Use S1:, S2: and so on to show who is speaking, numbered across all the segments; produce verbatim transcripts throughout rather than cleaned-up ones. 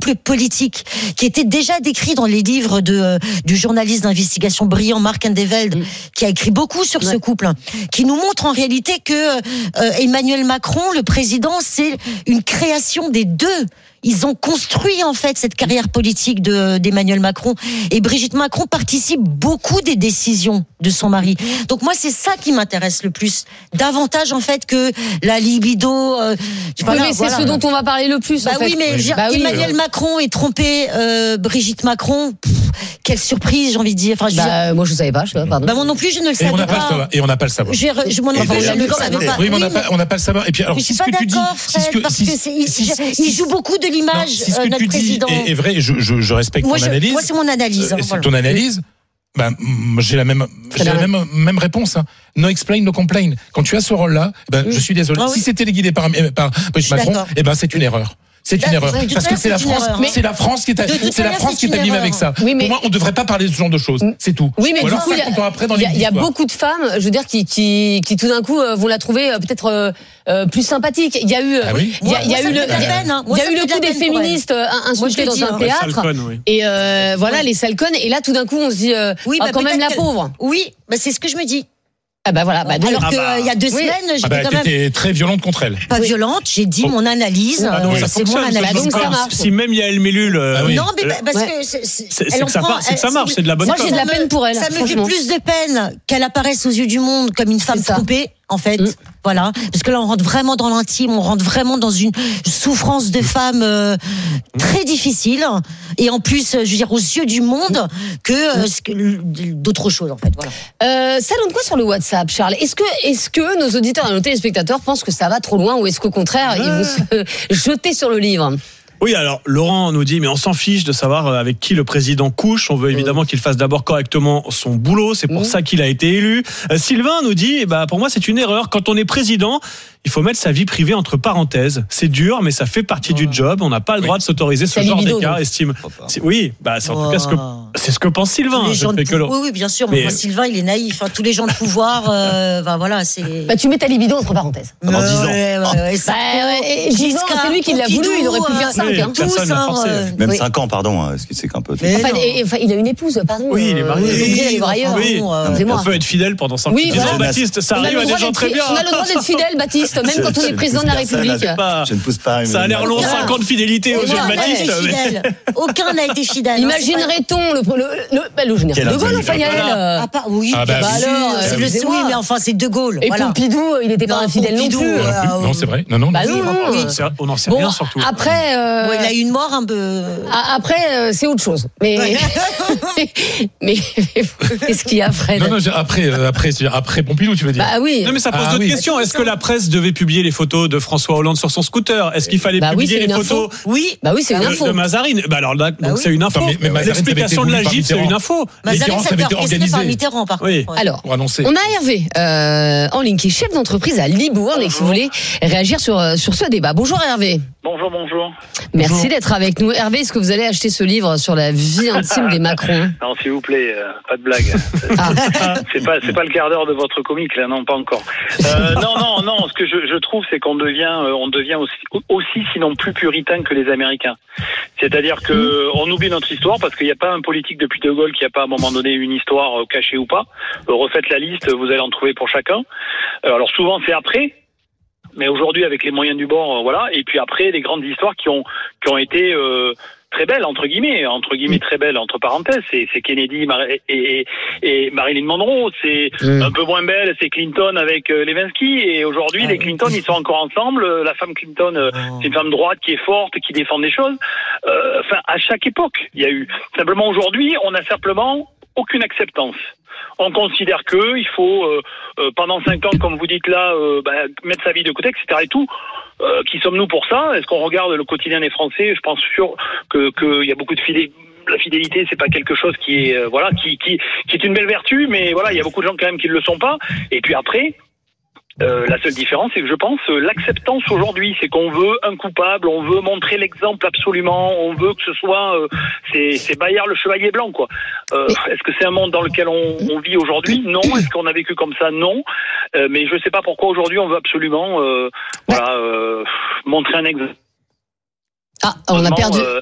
S1: couple politique qui était déjà décrit dans les livres de euh, du journaliste d'investigation brillant Mark Andeveld, mmh. qui a écrit beaucoup sur ouais. ce couple, qui nous montre en réalité que euh, Emmanuel Macron, le président, c'est une création des deux. Ils ont construit en fait cette carrière politique de, d'Emmanuel Macron, et Brigitte Macron participe beaucoup des décisions de son mari. Donc moi c'est ça qui m'intéresse le plus, davantage en fait que la libido. Euh,
S2: voilà, oui, mais c'est voilà. ce dont on va parler le plus.
S1: Bah
S2: en fait.
S1: oui, mais oui. Bah Emmanuel oui. Macron est trompé euh, Brigitte Macron. Pff, quelle surprise, j'ai envie de dire. Enfin, je
S2: bah, dire... moi je savais pas, je sais pas, pardon.
S1: Bah moi non plus, je ne le savais
S3: on
S1: pas.
S3: pas. Et on n'a pas le savoir.
S1: Je, je m'en enfin, je ne le savais pas.
S3: Oui, mais on n'a pas, on n'a pas le savoir. Et puis alors,
S1: je suis pas d'accord, Fred, parce que il joue beaucoup de l'image.
S3: Que tu dis est, est vrai, je, je, je respecte
S1: moi,
S3: ton
S1: je,
S3: analyse.
S1: Moi, c'est mon analyse.
S3: Euh, c'est voilà. ton analyse. Ben, j'ai la même, j'ai la même, même réponse. Hein. No explain, no complain. Quand tu as ce rôle-là, ben, mmh. je suis désolé. Ah, oui. Si c'était guidé par, par Brigitte Macron, eh ben, c'est une erreur. C'est une erreur. Parce que c'est la France,
S1: erreur,
S3: c'est la France qui est, c'est la France qui est abîmée avec ça.
S2: Oui, mais...
S3: Pour moi, on ne devrait pas parler de ce genre de choses. C'est tout.
S2: Oui, mais du coup, il y a, y a beaucoup de femmes, je veux dire, qui, qui, qui tout d'un coup vont la trouver peut-être euh, plus sympathique. Il y a eu,
S3: ah oui
S2: il y a, il y a eu le, il y a eu le coup des féministes insultés dans un théâtre. Et voilà, les sales connes. Et là, tout d'un coup, on se dit, quand même la pauvre.
S1: Oui, c'est ce que je me dis.
S2: Ah bah voilà. Bah
S1: alors
S2: ah
S1: qu'il
S2: bah,
S1: y a deux oui. semaines, j'étais
S3: ah bah,
S1: quand même
S3: t'étais très violente contre elle.
S1: Pas oui. violente, j'ai dit oh. mon analyse.
S4: Ah donc, ça
S1: c'est mon analyse.
S4: Donc ça marche. Si même Yael Mellul. Euh,
S1: ah oui. Non, mais
S4: euh,
S1: parce
S2: ouais.
S1: que c'est, c'est,
S4: c'est, c'est, que ça, part, c'est que ça marche, c'est de la bonne.
S2: Moi, j'ai de la peine pour elle.
S1: Ça me fait plus de peine qu'elle apparaisse aux yeux du monde comme une femme trompée. En fait, mmh. voilà, parce que là on rentre vraiment dans l'intime, on rentre vraiment dans une souffrance de femme euh, très difficile, et en plus, je veux dire, aux yeux du monde, que, euh, que d'autres choses en fait. Voilà.
S2: Euh, ça donne quoi sur le WhatsApp, Charles ? Est-ce que, est-ce que nos auditeurs et nos téléspectateurs pensent que ça va trop loin, ou est-ce qu'au contraire ouais. ils vont se jeter sur le livre ?
S4: Oui, alors Laurent nous dit, mais on s'en fiche de savoir avec qui le président couche. On veut évidemment qu'il fasse d'abord correctement son boulot. C'est pour mmh. ça qu'il a été élu. Euh, Sylvain nous dit, bah pour moi c'est une erreur. Quand on est président, il faut mettre sa vie privée entre parenthèses. C'est dur, mais ça fait partie oh. du job. On n'a pas le droit oui. de s'autoriser ce genre d'écart. Estime. C'est, oui, bah c'est en oh. tout cas ce que c'est ce que pense Sylvain.
S1: Je
S4: de
S1: que... Oui, oui, bien sûr. Mais moi, Sylvain, il est naïf. Hein. Tous les gens de pouvoir, euh, bah voilà, c'est.
S2: Bah tu mets ta libido entre parenthèses.
S1: Pendant dix ans. Ouais, ouais, ouais,
S2: bah, ouais, dix ans, c'est lui qui l'a voulu. Il aurait pu faire cinq.
S4: Oui,
S2: hein.
S4: Tous, hein, euh,
S5: même oui. cinq ans, pardon. Est-ce que c'est qu'un peu.
S2: Enfin, et, enfin, il a une épouse, pardon.
S4: Oui, il est marié.
S2: Il est aller voir ailleurs.
S4: Oui. On peut être fidèle pendant cinq ans.
S2: Oui,
S4: voilà. Baptiste, ça arrive à des gens très bien.
S2: On a le droit d'être fidèle, Baptiste, même quand on est président de la République.
S5: Je ne pousse pas.
S4: Ça a l'air long, cinq ans de fidélité aux jeunes Baptiste.
S1: Aucun n'a été fidèle.
S2: Imaginerait-on le général de Gaulle, enfin, Yael.
S1: Ah, pas, oui.
S3: Ah, bah,
S1: bah alors, c'est le oui, mais enfin, c'est De Gaulle.
S2: Et voilà. Pompidou, il n'était pas infidèle non plus.
S3: Non, c'est vrai. Non, non,
S2: bah non.
S3: non.
S4: On n'en sait rien surtout.
S2: Après,
S1: euh, ouais, il a eu une mort un peu.
S2: Après, euh, c'est autre chose. Mais, mais qu'est-ce qu'il y a, Fred ?
S3: Non, non, après, euh, après, après Pompidou, tu veux dire ?
S2: Bah oui.
S4: Non, mais ça pose ah, d'autres oui. questions. Est-ce que la presse devait publier les photos de François Hollande sur son scooter ? Est-ce qu'il fallait bah publier
S2: oui,
S4: les photos
S1: Oui.
S2: Bah oui, c'est une
S4: de,
S2: info.
S4: de Mazarine. Bah alors là,
S1: bah
S4: donc
S1: oui.
S4: c'est une info.
S3: Enfin, mais, mais
S4: l'explication de la gifle, c'est une info.
S1: Mazarine, ça avait été organisé par Mitterrand, par contre.
S4: Oui.
S2: Alors, on a Hervé euh, en ligne qui est chef d'entreprise à Libourne et qui voulait réagir sur sur ce débat. Bonjour Hervé.
S6: Bonjour, bonjour.
S2: Merci
S6: bonjour.
S2: d'être avec nous. Hervé, est-ce que vous allez acheter ce livre sur la vie intime des Macron ?
S6: Non, s'il vous plaît, euh, pas de blague. Ah. C'est pas, c'est pas le quart d'heure de votre comique, là, non, pas encore. Euh, non, non, non. Ce que je, je trouve, c'est qu'on devient, euh, on devient aussi, aussi, sinon plus puritain que les Américains. C'est-à-dire que mmh. on oublie notre histoire parce qu'il n'y a pas un politique depuis De Gaulle qui n'a pas à un moment donné une histoire euh, cachée ou pas. Euh, refaites la liste, vous allez en trouver pour chacun. Euh, alors souvent, c'est après. Mais aujourd'hui, avec les moyens du bord, euh, voilà. Et puis après, les grandes histoires qui ont qui ont été euh, très belles entre guillemets, entre guillemets très belles entre parenthèses. C'est, c'est Kennedy Mar- et, et, et Marilyn Monroe. C'est mmh. un peu moins belle, c'est Clinton avec euh, Lewinsky. Et aujourd'hui, ah, les Clinton, ils sont encore ensemble. La femme Clinton, euh, oh. c'est une femme droite qui est forte, qui défend des choses. Euh, enfin, à chaque époque, il y a eu. Simplement aujourd'hui, on a simplement aucune acceptance. On considère que il faut euh, euh, pendant cinq ans, comme vous dites là, euh, bah, mettre sa vie de côté, et cetera et tout. Euh, qui sommes-nous pour ça ? Est-ce qu'on regarde le quotidien des Français ? Je pense sûr que qu'il y a beaucoup de fidélité. La fidélité, c'est pas quelque chose qui est euh, voilà, qui qui qui est une belle vertu, mais voilà, il y a beaucoup de gens quand même qui ne le sont pas. Et puis après. Euh, la seule différence, c'est que je pense euh, l'acceptance aujourd'hui, c'est qu'on veut un coupable, on veut montrer l'exemple absolument, on veut que ce soit, euh, c'est, c'est Bayard le chevalier blanc, quoi. Euh, est-ce que c'est un monde dans lequel on, on vit aujourd'hui ? Non. Est-ce qu'on a vécu comme ça ? Non. Euh, mais je sais pas pourquoi aujourd'hui on veut absolument, euh, voilà, euh, montrer un exemple.
S2: Ah, on a perdu.
S6: Euh,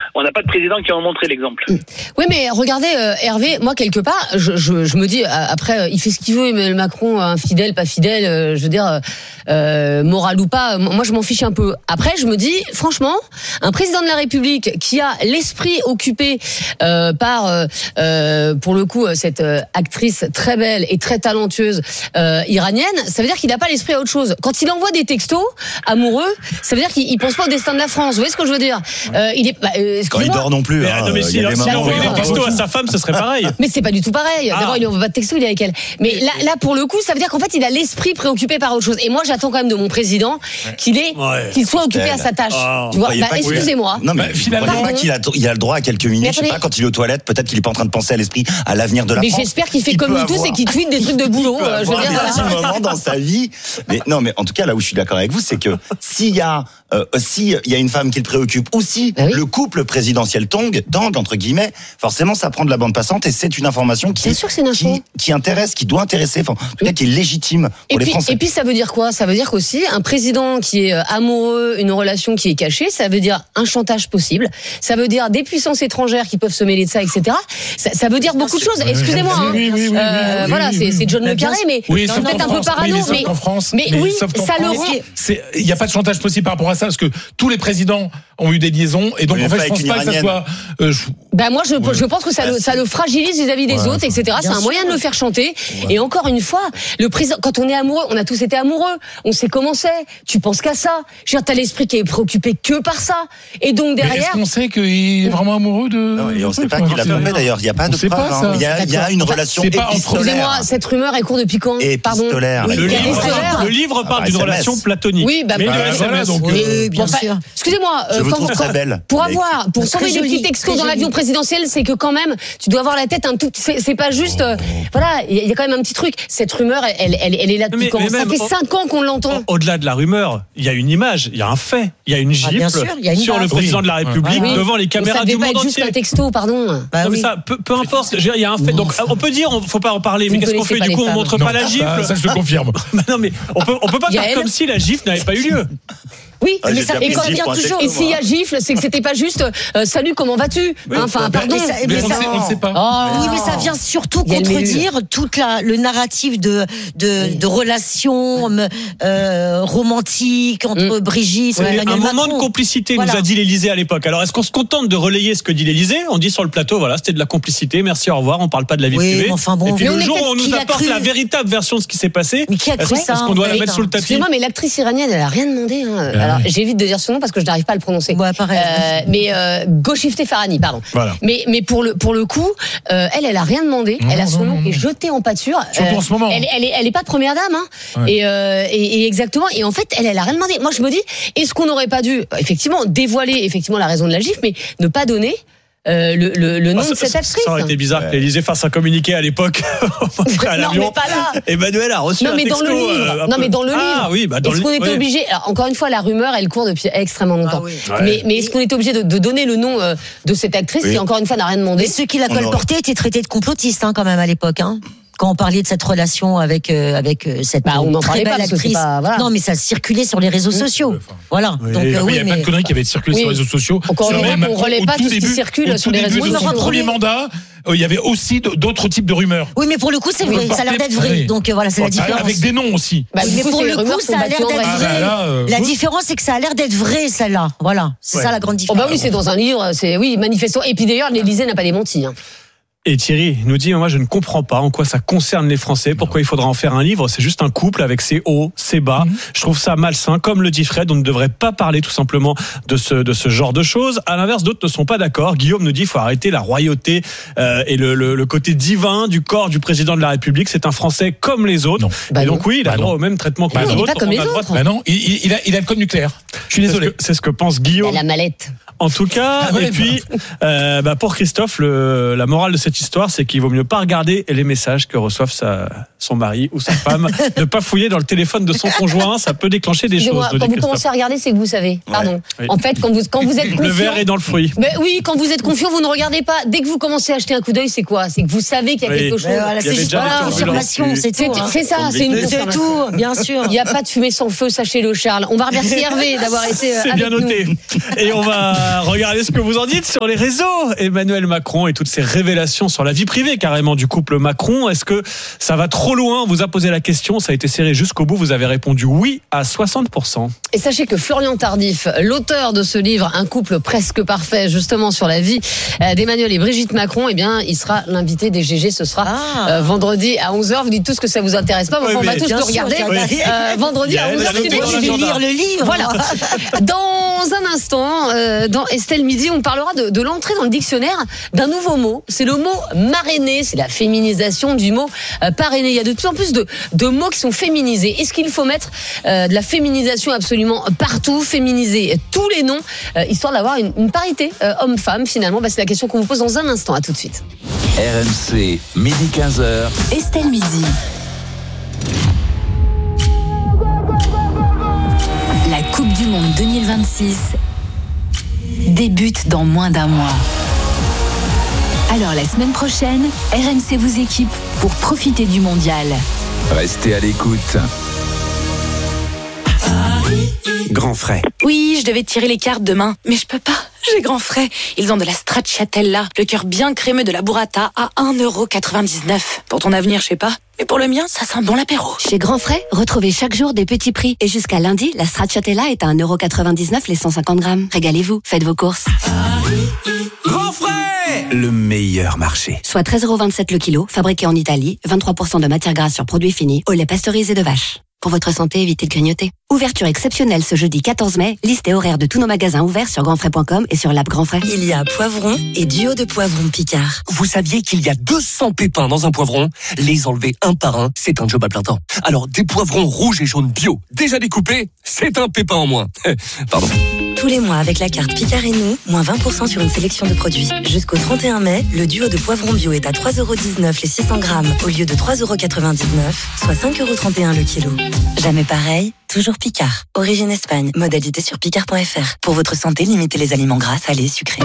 S6: on n'a pas de président qui a montré l'exemple.
S2: Oui, mais regardez, euh, Hervé, moi quelque part, je, je, je me dis après, euh, il fait ce qu'il veut, Emmanuel Macron, infidèle, pas fidèle, euh, je veux dire, euh, moral ou pas. Moi, je m'en fiche un peu. Après, je me dis, franchement, un président de la République qui a l'esprit occupé euh, par, euh, euh, pour le coup, cette euh, actrice très belle et très talentueuse euh, iranienne, ça veut dire qu'il n'a pas l'esprit à autre chose. Quand il envoie des textos amoureux, ça veut dire qu'il pense pas au destin de la France. Vous voyez ce que je veux dire? euh, Il est bah, euh,
S5: quand il dort non plus.
S4: Mais,
S5: hein,
S4: non, mais si il envoyait des textos à sa femme, ce serait pareil.
S2: Mais c'est pas du tout pareil.
S4: Ah.
S2: D'abord, il envoie pas de textos, il est avec elle. Mais là, là, pour le coup, ça veut dire qu'en fait, il a l'esprit préoccupé par autre chose. Et moi, j'attends quand même de mon président qu'il est, ouais. qu'il soit occupé à sa tâche. Oh. Tu vois, bah, excusez-moi.
S5: Non, mais bah, finalement, pas qu'il a, il a le droit à quelques minutes. Je sais pas, quand il est aux toilettes, peut-être qu'il est pas en train de penser à l'esprit, à l'avenir de la
S2: mais
S5: France.
S2: Mais j'espère qu'il fait il comme nous tous et qu'il tweet des trucs de boulot.
S5: Il peut
S2: je veux dire,
S5: voilà. Un petit moment dans sa vie. Mais non, mais en tout cas, là où je suis d'accord avec vous, c'est que s'il y a, euh, si il y a une femme qui le préoccupe, ou si bah oui. le couple présidentiel tangue, tangue entre guillemets, forcément, ça prend de la bande passante et c'est une information qui,
S2: sûr que c'est une info.
S5: qui, qui intéresse, qui doit intéresser, enfin, en tout cas, qui est légitime pour
S2: et
S5: les
S2: puis,
S5: Français.
S2: Et puis, ça veut dire quoi? Ça veut dire qu'aussi, un président qui est amoureux, une relation qui est cachée, ça veut dire un chantage possible. Ça veut dire des puissances étrangères qui peuvent se mêler de ça, et cetera. Ça, ça ça veut dire beaucoup de choses. Excusez-moi. Hein. Oui, oui, oui, euh, oui, voilà, oui, oui, c'est John Le Carré, mais
S3: oui,
S2: c'est peut-être un peu parano,
S3: oui,
S2: mais
S3: en France,
S2: mais, mais oui, ça
S3: France,
S2: le rend.
S3: Il n'y a pas de chantage possible par rapport à ça, parce que tous les présidents ont eu des liaisons, et donc oui, en fait, je pense pas que ça soit.
S2: Euh, je... Ben moi, je, ouais. je pense que ça, le, ça le fragilise vis-à-vis des ouais, autres, et cetera. C'est un sûr. moyen de le faire chanter. Ouais. Et encore une fois, le président, quand on est amoureux, on a tous été amoureux. On sait comment c'est. Tu penses qu'à ça. Je veux dire, t'as l'esprit qui est préoccupé que par ça. Et donc derrière.
S3: Mais est-ce qu'on sait qu'il est vraiment amoureux de.
S5: Non, et on ne sait pas qu'il a trompé d'ailleurs. Il n'y a pas de preuve. Il y a, il y a une relation épistolaire.
S2: Excusez-moi, cette rumeur est court depuis quand?
S5: Pardon.
S4: Le livre, le livre parle d'une relation platonique.
S2: Oui, bah,
S4: mais
S2: bah,
S4: de S M S.
S2: Donc, oui, bien sûr. Excusez-moi,
S5: je vous trouve très belle.
S2: Pour avoir, pour sauver des petits textos dans l'avion présidentiel, c'est que quand même, tu dois avoir la tête un tout. C'est pas juste. Voilà, il y a quand même un petit truc. Cette rumeur, elle, elle, elle est là depuis quand? Ça fait cinq ans qu'on l'entend.
S4: Au-delà de la rumeur, il y a une image, il y a un fait, il y a une gifle sur le président de la République devant les caméras du monde entier.
S2: Ça devait pas être juste un texto, pardon.
S4: Peu importe, il y a un fait. Donc on peut dire, on faut pas en parler, mais qu'est-ce qu'on fait du coup? On montre pas la gifle.
S3: Ça, je te confirme.
S4: Non, mais on peut, on peut pas faire comme si la gifle n'avait pas eu lieu.
S2: Oui, ah, mais ça et quand vient toujours. Et s'il y a gifle, c'est que c'était pas juste euh, salut, comment vas-tu?
S3: Oui,
S2: enfin, pardon.
S3: Mais, ça, mais, mais on, ça, sait, on sait pas.
S1: Oh, oui, mais ça vient surtout contredire toute la le narratif de de, oui. de relations euh, romantiques entre mmh. Brigitte et Emmanuel
S4: Un
S1: Macron.
S4: moment de complicité, voilà. nous a dit l'Élysée à l'époque. Alors, est-ce qu'on se contente de relayer ce que dit l'Élysée? On dit sur le plateau, voilà, c'était de la complicité. Merci, au revoir. On parle pas de la vie
S1: oui,
S4: privée.
S1: Enfin bon,
S4: et puis
S1: le
S4: jour où on nous apporte la véritable version de ce qui s'est passé,
S1: mais qui a cru ça?
S4: Est-ce qu'on doit la mettre sous le tapis?
S2: Excusez-moi, mais l'actrice iranienne, elle a rien demandé. Alors, j'évite de dire son nom parce que je n'arrive pas à le prononcer.
S1: Ouais, pareil.
S2: Euh, mais euh, Golshifteh Farahani, pardon.
S3: Voilà.
S2: Mais mais pour le pour le coup, euh, elle elle a rien demandé. Non, elle a son non, nom non, qui est jeté en pâture.
S3: Surtout euh, en ce moment.
S2: Elle elle est elle est pas première dame hein. Ouais. Et, euh, et et exactement. Et en fait, elle elle a rien demandé. Moi, je me dis, est-ce qu'on n'aurait pas dû effectivement dévoiler effectivement la raison de la gifle, mais ne pas donner Euh, le, le, le nom ah, de cette actrice.
S4: Ça aurait été bizarre ouais. que l'Élysée fasse un communiqué à l'époque. à
S2: non, mais pas là.
S4: Emmanuel a reçu
S2: non,
S4: un
S2: mais
S4: texto.
S2: Dans le livre.
S4: Euh,
S2: non, mais dans le livre.
S4: Ah, oui, bah, dans
S2: est-ce
S4: le...
S2: qu'on était
S4: ouais.
S2: obligé. Alors, encore une fois, la rumeur, elle court depuis extrêmement longtemps. Ah, oui. ouais. Mais, mais est-ce qu'on était obligé de, de donner le nom euh, de cette actrice oui. qui, encore une fois, n'a rien demandé?
S1: Mais ceux qui la colportaient étaient traités de complotistes, hein, quand même, à l'époque, hein. Quand on parlait de cette relation avec euh, avec euh, cette
S2: bah, on
S1: très belle
S2: pas,
S1: actrice,
S2: pas, voilà.
S1: non mais ça circulait sur les réseaux sociaux, oui. voilà.
S3: Oui, Donc, euh, oui, il y a mais... pas de conneries qui avaient circulé oui. sur les réseaux sociaux.
S2: Encore une fois, on relaie pas tout ce qui circule sur les réseaux sociaux.
S3: Dans son premier mandat, il y avait aussi d'autres types de rumeurs.
S1: Oui, mais pour le coup, c'est vrai, ça a l'air d'être vrai. Donc voilà, c'est la différence.
S3: Avec des noms aussi.
S1: Bah, mais pour le coup, ça a l'air d'être vrai. La différence, c'est que ça a l'air d'être vrai, celle-là. Voilà, c'est ça la grande différence.
S2: Oh bah oui, c'est dans un livre, c'est oui, manifestement. Et puis d'ailleurs, l'Élysée n'a pas démenti.
S4: Et Thierry nous dit, moi je ne comprends pas en quoi ça concerne les Français, pourquoi il faudra en faire un livre, c'est juste un couple avec ses hauts, ses bas. Mmh. Je trouve ça malsain, comme le dit Fred, on ne devrait pas parler tout simplement de ce, de ce genre de choses. À l'inverse, d'autres ne sont pas d'accord. Guillaume nous dit, il faut arrêter la royauté euh, et le, le, le côté divin du corps du président de la République. C'est un Français comme les autres. Non.
S3: Bah
S4: et donc oui, il a
S3: bah
S4: droit au même traitement que
S2: bah
S4: les
S2: non,
S4: autres.
S2: Il pas comme les autres.
S3: Bah non, il, il, a, il a le code nucléaire. Je suis désolé.
S4: C'est ce que, c'est ce que pense Guillaume.
S2: La mallette.
S4: En tout cas, ah ouais, et puis, euh, bah pour Christophe, le, la morale de cette petite histoire, c'est qu'il vaut mieux pas regarder les messages que reçoivent sa, son mari ou sa femme, ne pas fouiller dans le téléphone de son conjoint, ça peut déclencher des choses.
S2: Quand vous commencez à regarder, c'est que vous savez. Pardon. Ouais. Oui. En fait, quand vous, quand vous êtes confiant.
S4: Le verre est dans le fruit.
S2: Mais oui, quand vous êtes confiant, vous ne regardez pas. Dès que vous commencez à jeter un coup d'œil, c'est quoi? C'est que vous savez qu'il y a oui. quelque chose.
S1: Voilà, c'est juste voilà, confirmation, c'est tout. Hein.
S2: C'est ça, c'est une
S1: C'est tout, bien sûr.
S2: Il n'y a pas de fumée sans feu, sachez-le, Charles. On va remercier Hervé d'avoir été
S4: c'est
S2: avec
S4: bien noté.
S2: Nous.
S4: Et on va regarder ce que vous en dites sur les réseaux. Emmanuel Macron et toutes ces révélations sur la vie privée carrément du couple Macron. Est-ce que ça va trop loin? On vous a posé la question, ça a été serré jusqu'au bout. Vous avez répondu oui à soixante pour cent.
S2: Et sachez que Florian Tardif, l'auteur de ce livre, Un couple presque parfait, justement sur la vie d'Emmanuel et Brigitte Macron, eh bien, il sera l'invité des G G. Ce sera ah. euh, vendredi à onze heures. Vous dites tous que ça vous intéresse pas, mais oui, on va tous le regarder. Oui. Euh, vendredi à onze heures.
S1: Je vais lire le livre.
S2: Voilà. Dans un instant, euh, dans Estelle Midi, on parlera de, de l'entrée dans le dictionnaire d'un nouveau mot. C'est le mot marrainer. C'est la féminisation du mot euh, parrainer. Il y a de plus en plus de, de mots qui sont féminisés. Est-ce qu'il faut mettre euh, de la féminisation absolument partout, féminiser tous les noms, euh, histoire d'avoir une, une parité euh, homme-femme finalement? Bah, c'est la question qu'on vous pose dans un instant. À tout de suite.
S7: R M C, midi quinze heures.
S8: Estelle Midi. La Coupe du Monde deux mille vingt-six débute dans moins d'un mois. Alors la semaine prochaine, R M C vous équipe pour profiter du mondial.
S7: Restez à l'écoute.
S9: Grand frais.
S10: Oui, je devais tirer les cartes demain, mais je peux pas. J'ai grand frais. Ils ont de la stracciatella, le cœur bien crémeux de la burrata à un euro quatre-vingt-dix-neuf. Pour ton avenir, je sais pas. Mais pour le mien, ça sent bon l'apéro.
S11: Chez Grand Frais, retrouvez chaque jour des petits prix. Et jusqu'à lundi, la stracciatella est à un euro quatre-vingt-dix-neuf les cent cinquante grammes. Régalez-vous, faites vos courses.
S9: Grand frais, le meilleur marché.
S11: Soit treize euros vingt-sept le kilo, fabriqué en Italie, vingt-trois pour cent de matière grasse sur produits finis, au lait pasteurisé de vache. Pour votre santé, évitez de grignoter. Ouverture exceptionnelle ce jeudi quatorze mai. Liste et horaire de tous nos magasins ouverts sur grand frais point com et sur l'app Grand Frais.
S12: Il y a poivron et duo de poivrons Picard.
S9: Vous saviez qu'il y a deux cents pépins dans un poivron? Les enlever un par un, c'est un job à plein temps. Alors des poivrons rouges et jaunes bio, déjà découpés, c'est un pépin en moins. Pardon.
S12: Tous les mois avec la carte Picard et nous, moins vingt pour cent sur une sélection de produits. Jusqu'au trente et un mai, le duo de poivrons bio est à trois euros dix-neuf les six cents grammes au lieu de trois euros quatre-vingt-dix-neuf, soit cinq euros trente et un le kilo. Jamais pareil, toujours Picard. Origine Espagne, modalité sur picard point f r. Pour votre santé, limitez les aliments gras, salés, sucrés.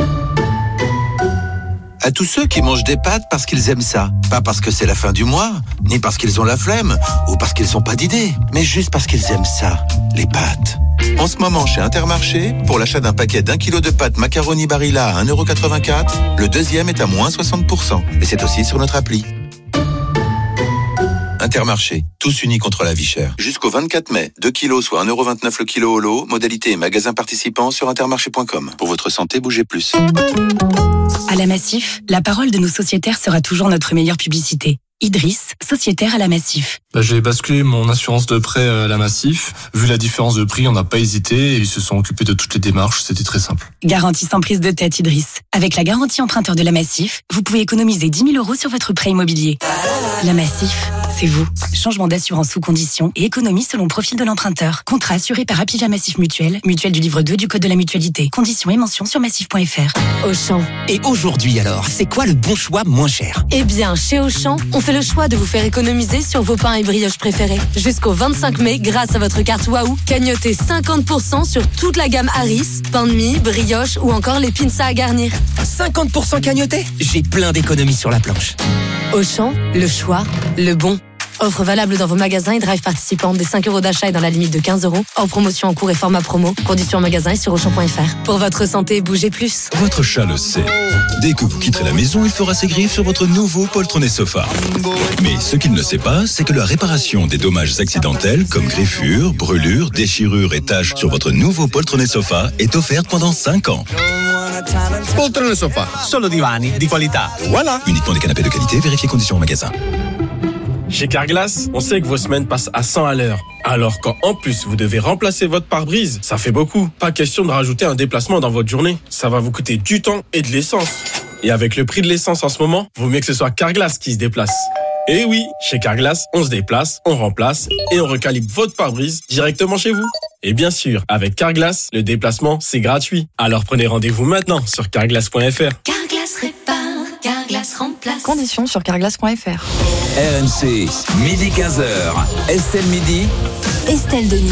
S13: À tous ceux qui mangent des pâtes parce qu'ils aiment ça. Pas parce que c'est la fin du mois, ni parce qu'ils ont la flemme, ou parce qu'ils n'ont pas d'idée, mais juste parce qu'ils aiment ça, les pâtes. En ce moment, chez Intermarché, pour l'achat d'un paquet d'un kilo de pâtes macaroni Barilla à un euro quatre-vingt-quatre, le deuxième est à moins soixante pour cent. Et c'est aussi sur notre appli. Intermarché, tous unis contre la vie chère. Jusqu'au vingt-quatre mai, deux kilos soit un euro vingt-neuf le kilo au lot, modalité et magasin participant sur intermarché point com. Pour votre santé, bougez plus.
S10: À la Massif, la parole de nos sociétaires sera toujours notre meilleure publicité. Idriss, sociétaire à la Massif.
S14: Bah, j'ai basculé mon assurance de prêt à la Massif. Vu la différence de prix, on n'a pas hésité et ils se sont occupés de toutes les démarches. C'était très simple.
S10: Garantie sans prise de tête, Idriss. Avec la garantie emprunteur de la Massif, vous pouvez économiser dix mille euros sur votre prêt immobilier. La Massif, c'est vous. Changement d'assurance sous condition et économie selon profil de l'emprunteur. Contrat assuré par Apivia Massif Mutuelle, mutuelle du livre deux du Code de la mutualité. Conditions et mentions sur massif point f r.
S9: Auchan. Et aujourd'hui alors, c'est quoi le bon choix moins cher?
S10: Eh bien, chez Auchan, on fait le choix de vous faire économiser sur vos pains et brioches préférés. Jusqu'au vingt-cinq mai, grâce à votre carte Waouh, cagnotez cinquante pour cent sur toute la gamme Harris, pain de mie, brioche ou encore les pinces à garnir.
S9: cinquante pour cent cagnoté? J'ai plein d'économies sur la planche.
S10: Auchan, le choix, le bon. Offre valable dans vos magasins et drive participants des cinq euros d'achat et dans la limite de quinze euros. En promotion en cours et format promo. Conditions en magasin et sur auchan point f r. Pour votre santé, bougez plus.
S15: Votre chat le sait. Dès que vous quitterez la maison, il fera ses griffes sur votre nouveau poltronné sofa. Mais ce qu'il ne sait pas, c'est que la réparation des dommages accidentels comme griffures, brûlures, déchirures et taches sur votre nouveau poltronné sofa est offerte pendant cinq ans.
S16: Poltrone sofa, solo divani di qualità. Voilà.
S15: Uniquement des canapés de qualité, vérifiez conditions en magasin.
S17: Chez Carglass, on sait que vos semaines passent à cent à l'heure. Alors quand en plus vous devez remplacer votre pare-brise, ça fait beaucoup. Pas question de rajouter un déplacement dans votre journée. Ça va vous coûter du temps et de l'essence. Et avec le prix de l'essence en ce moment, vaut mieux que ce soit Carglass qui se déplace. Et oui, chez Carglass, on se déplace, on remplace et on recalibre votre pare-brise directement chez vous. Et bien sûr, avec Carglass, le déplacement, c'est gratuit. Alors prenez rendez-vous maintenant sur carglass point f r.
S8: Carglass répare, Carglass remplit.
S18: place. Conditions sur carglass point f r.
S7: R M C, midi quinze heures. Estelle Midi.
S8: Estelle Denis.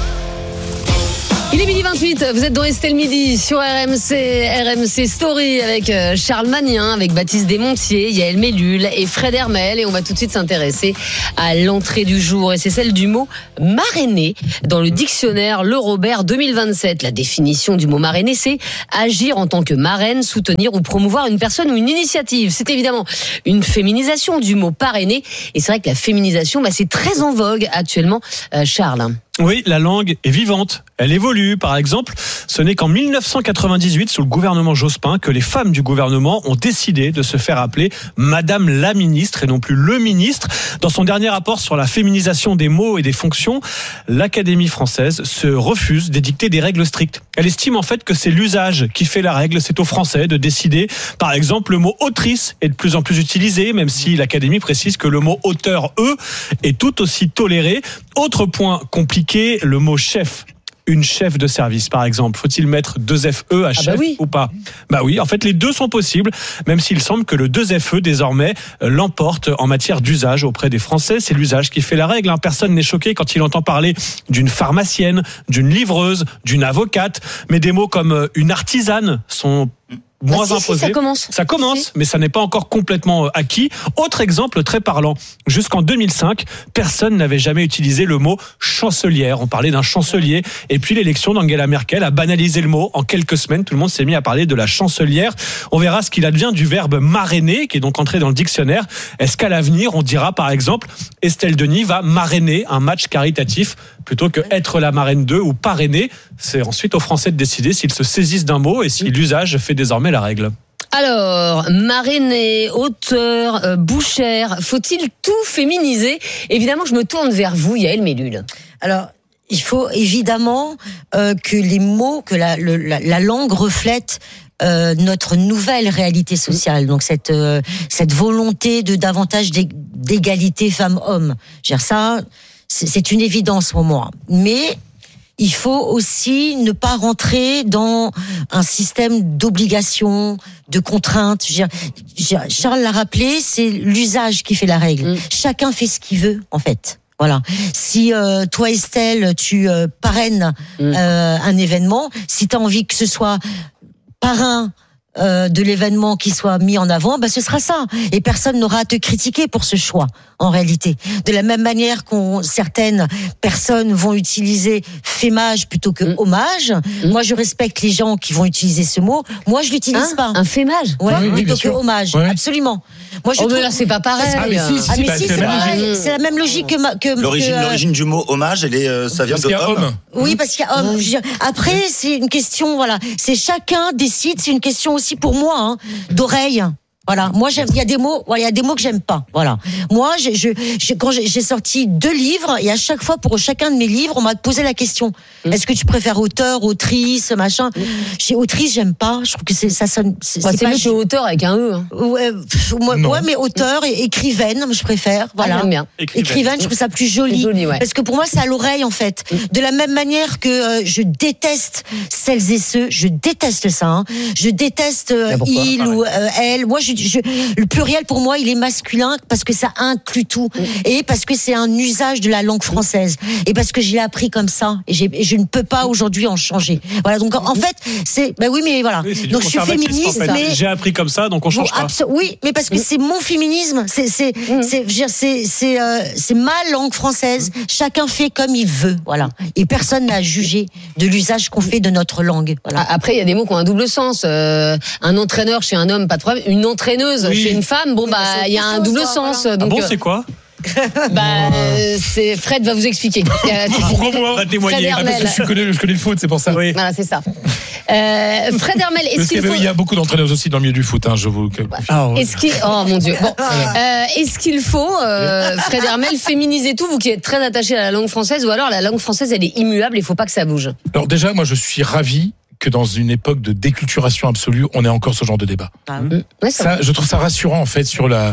S2: Il est midi vingt-huit, vous êtes dans Estelle Midi sur R M C, R M C Story avec Charles Magnin, avec Baptiste Desmontiers, Yael Mellul et Fred Hermel. Et on va tout de suite s'intéresser à l'entrée du jour. Et c'est celle du mot marrainer dans le dictionnaire Le Robert deux mille vingt-sept. La définition du mot marrainer, c'est agir en tant que marraine, soutenir ou promouvoir une personne ou une initiative. C'est évidemment une féminisation du mot parrainer. Et c'est vrai que la féminisation, bah, c'est très en vogue actuellement, euh, Charles.
S4: Oui, la langue est vivante, elle évolue. Par exemple, ce n'est qu'en dix-neuf cent quatre-vingt-dix-huit, sous le gouvernement Jospin, que les femmes du gouvernement ont décidé de se faire appeler Madame la ministre et non plus le ministre. Dans son dernier rapport sur la féminisation des mots et des fonctions, l'Académie française se refuse d'édicter des règles strictes. Elle estime en fait que c'est l'usage qui fait la règle, c'est aux Français de décider. Par exemple, le mot autrice est de plus en plus utilisé, même si l'Académie précise que le mot auteur, eux, est tout aussi toléré. Autre point compliqué, le mot chef. Une chef de service, par exemple. Faut-il mettre deux F E à chef ah bah oui. ou pas ? Bah oui, en fait, les deux sont possibles, même s'il semble que le deux F E, désormais, l'emporte en matière d'usage auprès des Français. C'est l'usage qui fait la règle. Personne n'est choqué quand il entend parler d'une pharmacienne, d'une livreuse, d'une avocate. Mais des mots comme une artisane sont moins
S2: ah, si,
S4: imposés.
S2: Si, ça commence.
S4: Ça commence,
S2: si.
S4: mais ça n'est pas encore complètement acquis. Autre exemple très parlant. Jusqu'en deux mille cinq, personne n'avait jamais utilisé le mot chancelière. On parlait d'un chancelier. Et puis l'élection d'Angela Merkel a banalisé le mot. En quelques semaines, tout le monde s'est mis à parler de la chancelière. On verra ce qu'il advient du verbe marrainer, qui est donc entré dans le dictionnaire. Est-ce qu'à l'avenir, on dira par exemple, Estelle Denis va marrainer un match caritatif plutôt que être la marraine d'eux ou parrainer? C'est ensuite aux Français de décider s'ils se saisissent d'un mot et si l'usage fait désormais la règle.
S2: Alors, marrainer, auteur, euh, bouchère, faut-il tout féminiser ? Évidemment, je me tourne vers vous, Yael Mellul.
S1: Alors, il faut évidemment euh, que les mots, que la, le, la, la langue reflète Euh, notre nouvelle réalité sociale, donc cette euh, cette volonté de davantage d'égalité femmes-hommes. Je veux dire, ça, c'est, c'est une évidence pour moi. Mais il faut aussi ne pas rentrer dans un système d'obligation, de contraintes. Je veux dire, Charles l'a rappelé, c'est l'usage qui fait la règle. Mmh. Chacun fait ce qu'il veut, en fait. Voilà. Si euh, toi Estelle, tu euh, parraines mmh. euh, un événement, si tu as envie que ce soit parrain euh, de l'événement qui soit mis en avant, bah ce sera ça. Et personne n'aura à te critiquer pour ce choix, en réalité. De la même manière qu'on certaines personnes vont utiliser fémage plutôt que mmh. hommage. Mmh. Moi, je respecte les gens qui vont utiliser ce mot. Moi, je l'utilise
S2: hein
S1: pas.
S2: Un fémage
S1: ouais,
S2: oui,
S1: plutôt
S2: oui,
S1: que hommage. Ouais. Absolument. Moi, je
S2: oh,
S1: trouve...
S2: mais là, c'est pas pareil.
S1: Ah, mais si, si, ah, mais si, si c'est pareil. C'est la même logique que... Ma, que
S5: l'origine,
S1: que, euh...
S5: l'origine du mot hommage, elle est, euh, ça vient de homme. homme.
S1: Oui, parce qu'il y a homme. Mmh. Après, c'est une question, voilà. C'est chacun décide, c'est une question aussi pour moi, hein, d'oreille. Voilà, moi j'aime. Il y a des mots, il y a des mots que j'aime pas. Voilà. Moi, je, je, je quand j'ai, j'ai sorti deux livres et à chaque fois pour chacun de mes livres, on m'a posé la question mmh. est-ce que tu préfères auteur, autrice, machin mmh. Chez autrice, j'aime pas. Je trouve que c'est ça sonne.
S2: C'est, ouais, c'est, c'est pas chez auteur avec un e. Hein.
S1: Ouais, moi, ouais, mais auteur et écrivaine, je préfère. Voilà.
S2: Ah, j'aime bien.
S1: Écrivaine. écrivaine, je trouve ça plus joli.
S2: joli ouais.
S1: Parce que pour moi, c'est à l'oreille en fait. Mmh. De la même manière que euh, je déteste celles et ceux, je déteste ça. Hein. Je déteste euh, il ou euh, elle. Moi, je, je le pluriel pour moi il est masculin parce que ça inclut tout mmh. et parce que c'est un usage de la langue française et parce que je l'ai appris comme ça et, j'ai, et je ne peux pas aujourd'hui en changer. Voilà, donc en, en fait c'est bah oui mais voilà,
S4: oui,
S1: donc je suis féministe en fait. Mais
S4: j'ai appris comme ça donc on change
S1: bon,
S4: pas.
S1: Abso- oui mais parce que mmh. c'est mon féminisme, c'est c'est mmh. c'est c'est c'est, c'est, euh, c'est ma langue française. Mmh. Chacun fait comme il veut, voilà, et personne n'a jugé de l'usage qu'on fait de notre langue. Voilà.
S2: Après il y a des mots qui ont un double sens. Euh, un entraîneur chez un homme pas de problème, une entraîneuse oui. chez une femme, bon bah il y a un double sens.
S4: Voilà.
S2: Donc,
S4: ah bon, c'est quoi?
S2: Bah, euh, c'est Fred va vous expliquer.
S4: Pourquoi moi? Va témoigner.
S3: Ah, parce que je connais, je connais le foot, c'est pour ça.
S2: Oui. Voilà, c'est ça. Euh, Fred Hermel, est-ce
S3: parce
S2: qu'il faut...
S3: il y a beaucoup d'entraîneurs aussi dans le milieu du foot, hein, je vous.
S2: Ah, ouais. Est-ce qu'il, oh mon Dieu. Bon, euh, est-ce qu'il faut, euh, Fred Hermel, féminiser tout, vous qui êtes très attaché à la langue française, ou alors la langue française, elle est immuable, il faut pas que ça bouge? Alors déjà, moi, je suis ravi que dans une époque de déculturation absolue, on ait encore ce genre de débat. Ah, mmh. ouais, ça, ça je trouve ça rassurant en fait sur la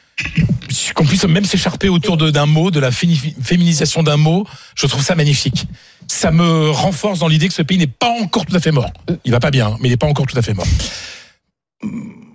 S2: qu'on puisse même s'écharper autour de, d'un mot, de la féminisation d'un mot. Je trouve ça magnifique. Ça me renforce dans l'idée que ce pays n'est pas encore tout à fait mort. Il va pas bien, mais il n'est pas encore tout à fait mort.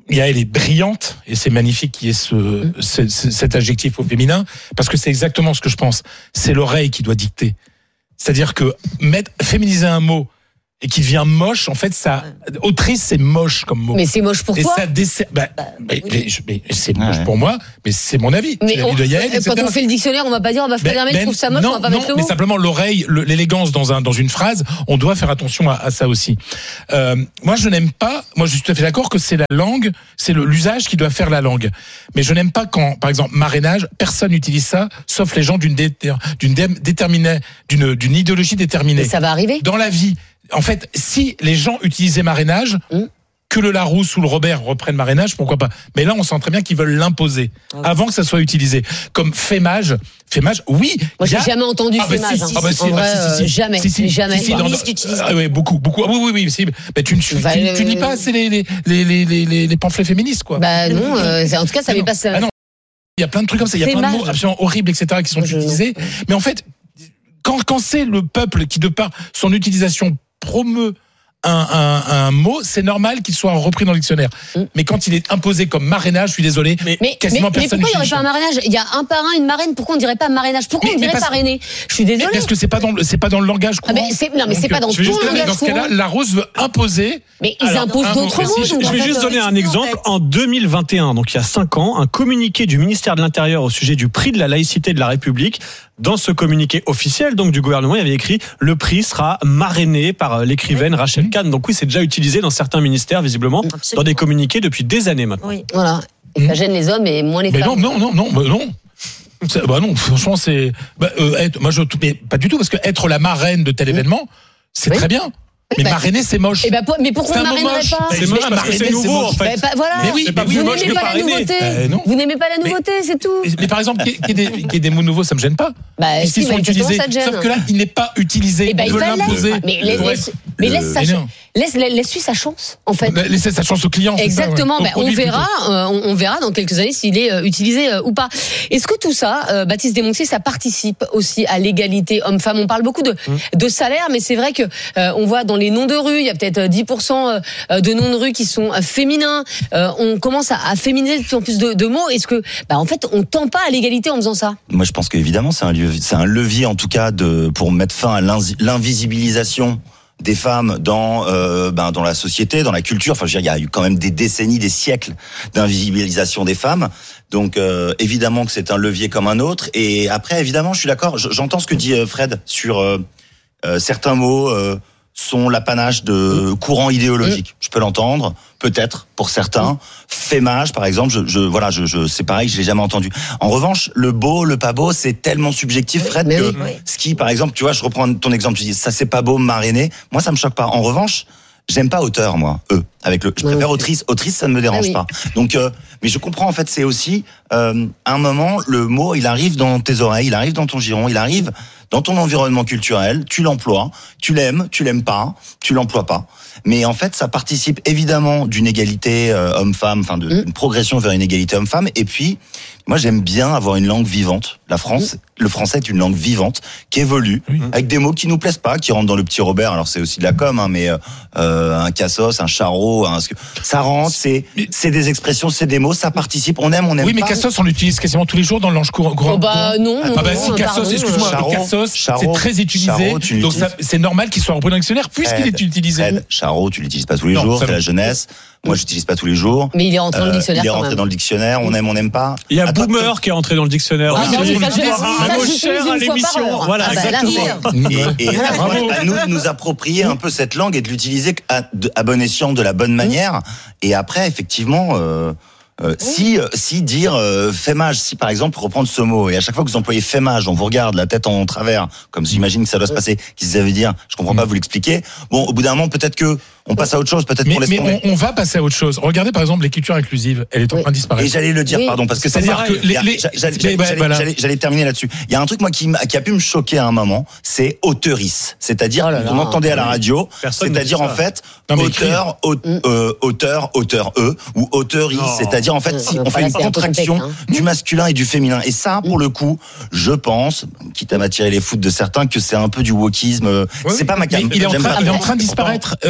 S3: Yael est brillante et c'est magnifique qu'il y ait ce, mmh. ce, ce, cet adjectif au féminin parce que c'est exactement ce que je pense. C'est l'oreille qui doit dicter. C'est-à-dire que mettre, féminiser un mot et qui devient moche, en fait, ça, autrice, c'est moche comme mot.
S2: Mais c'est moche pour
S3: et
S2: toi.
S3: Ça dessert, bah, bah, mais, oui. mais, mais c'est moche ouais. pour moi, mais c'est mon avis.
S2: Mais
S3: c'est
S2: on,
S3: l'avis de Yael,
S2: quand on fait le dictionnaire, on va pas dire, on va Fred Hermel trouve ça moche,
S3: non,
S2: on va pas
S3: non,
S2: mettre le
S3: mot.
S2: mot.
S3: Mais simplement l'oreille, le, l'élégance dans un, dans une phrase, on doit faire attention à, à ça aussi. Euh, moi, je n'aime pas, moi, je suis tout à fait d'accord que c'est la langue, c'est le, l'usage qui doit faire la langue. Mais je n'aime pas quand, par exemple, marrainage, personne n'utilise ça, sauf les gens d'une, déter, d'une dé, déterminée, d'une, d'une idéologie déterminée.
S2: Et ça va arriver.
S3: Dans la vie. En fait, si les gens utilisaient marrainage, mmh. que le Larousse ou le Robert reprennent marrainage, pourquoi pas. Mais là, on sent très bien qu'ils veulent l'imposer ah oui. avant que ça soit utilisé. Comme fémage, fémage, oui.
S2: Moi, j'ai a... jamais entendu ah fémage. Bah, si, hein. ah bah, si, en vrai, si, si, si. Jamais, si, si, jamais. Si, si, dans,
S3: ah oui, beaucoup, beaucoup. Ah oui, oui, oui. Si. Mais tu ne tu, bah, tu, euh... tu lis pas assez les, les, les, les, les, les pamphlets féministes, quoi.
S2: Bah non, euh, en tout cas, ça m'est pas ça.
S3: Ah non. Il y a plein de trucs comme ça. Il y a plein de mots absolument horribles, et cetera, qui sont je utilisés. Non. Mais en fait, quand, quand c'est le peuple qui, de par son utilisation, promeut Un, un, un mot, c'est normal qu'il soit repris dans le dictionnaire. Mmh. Mais quand il est imposé comme marrainage, je suis désolé,
S2: mais, mais,
S3: quasiment
S2: mais,
S3: personne.
S2: Mais pourquoi il n'y aurait pas un marrainage ? Il y a un parrain, une marraine. Pourquoi on dirait pas marrainage ? Pourquoi mais, on dirait parce... parrainer ? Je suis désolé.
S3: Parce que c'est pas dans le, c'est pas dans le langage courant.
S2: Ah mais c'est, non, mais
S3: donc,
S2: c'est pas dans tout le langage
S3: dans ce cas-là, la Rose veut imposer.
S2: Mais ils alors, imposent d'autres mots.
S4: Je, je vais juste donner un exemple. En deux mille vingt et un, donc il y a cinq ans, un communiqué du ministère de l'Intérieur au sujet du prix de la laïcité de la République. Dans ce communiqué officiel donc du gouvernement, il y avait écrit le prix sera marrainé par l'écrivaine oui. Rachel Kahn. Donc oui, c'est déjà utilisé dans certains ministères visiblement, Absolument. dans des communiqués depuis des années maintenant.
S2: Oui, voilà. Et ça gêne les hommes et moins les
S3: mais
S2: femmes.
S3: Non, non, non, non, non. C'est, bah non, franchement, c'est bah, euh, être, moi je, mais pas du tout parce que être la marraine de tel événement, c'est oui. très bien. Mais bah, marrainer, c'est moche.
S2: Et bah, mais pourquoi on marrainerait pas ?
S4: C'est moche parce que c'est nouveau, en fait.
S2: Bah, voilà.
S3: Mais oui,
S2: c'est pas
S3: vous
S2: n'aimez pas la nouveauté. Euh, Vous n'aimez pas la nouveauté, mais, c'est tout.
S3: Mais, mais par exemple, qu'il y ait des, qu'il y ait des mots nouveaux, ça me gêne pas.
S2: Bah,
S3: S'ils
S2: si,
S3: sont utilisés. Sauf que là, il n'est pas utilisé.
S2: Bah,
S3: on veut l'imposer.
S2: Mais laisse, mais laisse sa chance. Laisse, laisse-lui sa chance, en fait.
S3: Laissez sa chance au client.
S2: Exactement.
S3: Ça, ouais.
S2: On verra, euh, on, on verra dans quelques années s'il est euh, utilisé euh, ou pas. Est-ce que tout ça, euh, Baptiste Desmontiers, ça participe aussi à l'égalité homme-femme ? On parle beaucoup de, mmh. de salaire, mais c'est vrai que euh, on voit dans les noms de rue, il y a peut-être dix pour cent de noms de rue qui sont féminins. Euh, on commence à, à féminiser de plus en plus de, de mots. Est-ce que, bah, en fait, on tend pas à l'égalité en faisant ça ?
S5: Moi, je pense qu'évidemment, c'est un levier, c'est un levier en tout cas de pour mettre fin à l'invisibilisation des femmes dans euh, ben dans la société, dans la culture. Enfin, je veux dire, il y a eu quand même des décennies, des siècles d'invisibilisation des femmes. Donc, euh, évidemment que c'est un levier comme un autre. Et après, évidemment, je suis d'accord. J'entends ce que dit Fred sur euh, euh, certains mots. Euh, sont l'apanage de courants idéologiques. Je peux l'entendre, peut-être pour certains. Fémage, par exemple, je, je voilà, je, je, c'est pareil, je l'ai jamais entendu. En revanche, le beau, le pas beau, c'est tellement subjectif, Fred, que oui. ce qui, par exemple, tu vois, je reprends ton exemple, tu dis ça c'est pas beau, marrainer. Moi, ça me choque pas. En revanche, j'aime pas auteur, moi, eux. Avec le, je préfère autrice. Autrice, ça ne me dérange ah oui. pas. Donc, euh, mais je comprends en fait, c'est aussi euh, à un moment, le mot, il arrive dans tes oreilles, il arrive dans ton giron, il arrive dans ton environnement culturel, tu l'emploies, tu l'aimes, tu l'aimes pas, tu l'emploies pas. Mais en fait, ça participe évidemment d'une égalité euh, homme-femme, enfin d'une mmh. progression vers une égalité homme-femme. Et puis, moi, j'aime bien avoir une langue vivante. La France, mmh. le français est une langue vivante qui évolue mmh. avec des mots qui nous plaisent pas, qui rentrent dans le petit Robert. Alors c'est aussi de la com, hein, mais euh, un cassos, un charreau, un... ça rentre. C'est c'est des expressions, c'est des mots, ça participe. On aime, on aime
S3: oui,
S5: pas.
S3: Oui, mais cassos, on l'utilise quasiment tous les jours dans le langage courant.
S2: Oh bah non.
S3: Ah bah si, cassos, excuse-moi,
S5: charreau,
S3: cassos,
S5: charreau,
S3: c'est très utilisé. Charreau, donc ça, c'est normal qu'il soit repris dans le dictionnaire puisqu'il est utilisé.
S5: Fred, charreau, tu l'utilises pas tous les non, jours, c'est la jeunesse. Moi, j'utilise pas tous les jours.
S2: Mais il est rentré dans le dictionnaire.
S5: Euh, il est rentré dans le dictionnaire. On aime, on n'aime pas.
S4: Il y a Attends, Boomer qui est rentré dans le dictionnaire.
S2: Ah,
S4: c'est
S2: un
S4: mot cher à l'émission. Voilà,
S2: ah bah,
S4: exactement.
S5: Et, et à nous de nous approprier un peu cette langue et de l'utiliser à, à bon escient, de la bonne manière. Et après, effectivement. Euh, Euh, oui. Si si dire euh, fémage, si par exemple reprendre ce mot et à chaque fois que vous employez fémage, on vous regarde la tête en travers, comme j'imagine que ça doit se passer, qu'est-ce que ça veut dire ? Je comprends pas, vous l'expliquez. Bon, au bout d'un moment, peut-être que on passe à autre chose, peut-être qu'on laisse tomber.
S3: Mais on, on va passer à autre chose. Regardez par exemple l'écriture inclusive, elle est en oui. train de disparaître.
S5: Et j'allais le dire, oui. pardon, parce que c'est-à-dire que les, les, j'allais, j'allais, j'allais, voilà. j'allais, j'allais terminer là-dessus. Il y a un truc moi qui, qui a pu me choquer à un moment, c'est auteurice, c'est-à-dire oh là là, on entendait à la radio, Personne c'est-à-dire en fait non, auteur, aute, euh, auteur, auteur e ou auteurice, oh. c'est-à-dire en fait si on fait une contraction hein. du masculin et du féminin. Et ça, pour le coup, je pense, quitte à m'attirer les foudres de certains, que c'est un peu du wokisme. Oui, c'est pas ma carte.
S3: Il est en train, il est en train de disparaître.
S5: Le progressisme.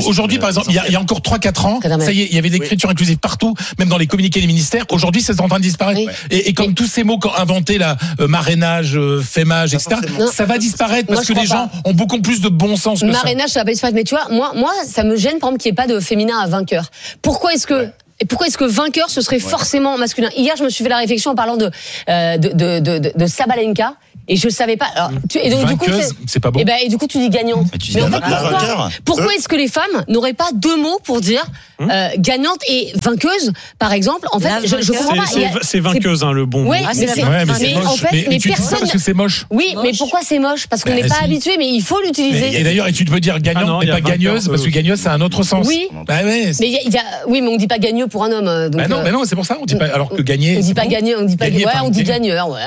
S3: Aujourd'hui, par exemple, il y, a, il y a encore trois quatre ans, ça y est, il y avait l'écriture oui. inclusive partout, même dans les communiqués des ministères. Aujourd'hui, c'est en train de disparaître. Oui. Et, et comme et... tous ces mots qu'ont inventés là, euh, marrainage, euh, fémage, et cetera, non. ça va disparaître parce moi, que les pas. gens ont beaucoup plus de bon sens que
S2: marrainage, ça. ça va pas disparaître. Mais tu vois, moi, moi, ça me gêne, par exemple, qu'il n'y ait pas de féminin à vainqueur. Pourquoi est-ce que ouais. Et pourquoi est-ce que vainqueur ce serait ouais. forcément masculin? Hier, je me suis fait la réflexion en parlant de euh, de, de, de, de, de Sabalenka. Et je savais pas. Alors, tu, et donc,
S3: Vainqueuse,
S2: du coup, c'est,
S3: c'est pas bon.
S2: Et ben, et du coup, tu dis gagnante.
S5: Mais, tu dis mais en fait,
S2: pourquoi, pourquoi est-ce que les femmes n'auraient pas deux mots pour dire euh, gagnante et vainqueuse, par exemple? En fait, je, je comprends
S4: c'est,
S2: pas.
S4: C'est, c'est vainqueuse, hein, le bon.
S2: Oui,
S3: ah,
S2: mais,
S3: c'est, ouais, mais, c'est
S2: mais en fait,
S3: mais,
S2: mais
S3: tu
S2: personne.
S3: Dis parce que c'est moche.
S2: Oui,
S3: moche.
S2: mais pourquoi c'est moche? Parce qu'on n'est bah, pas si. habitué, mais il faut l'utiliser.
S3: Mais, et d'ailleurs, et tu peux dire gagnante, ah non, mais pas gagneuse, parce que gagneuse, c'est un autre sens.
S2: Oui.
S3: Bah ouais.
S2: Mais il y a, oui, mais on dit pas gagneux pour un homme.
S3: Bah non, mais non, c'est pour ça. On dit pas. Alors que gagner.
S2: On dit pas gagneux, on dit pas. Ouais, on dit gagneur. Ouais.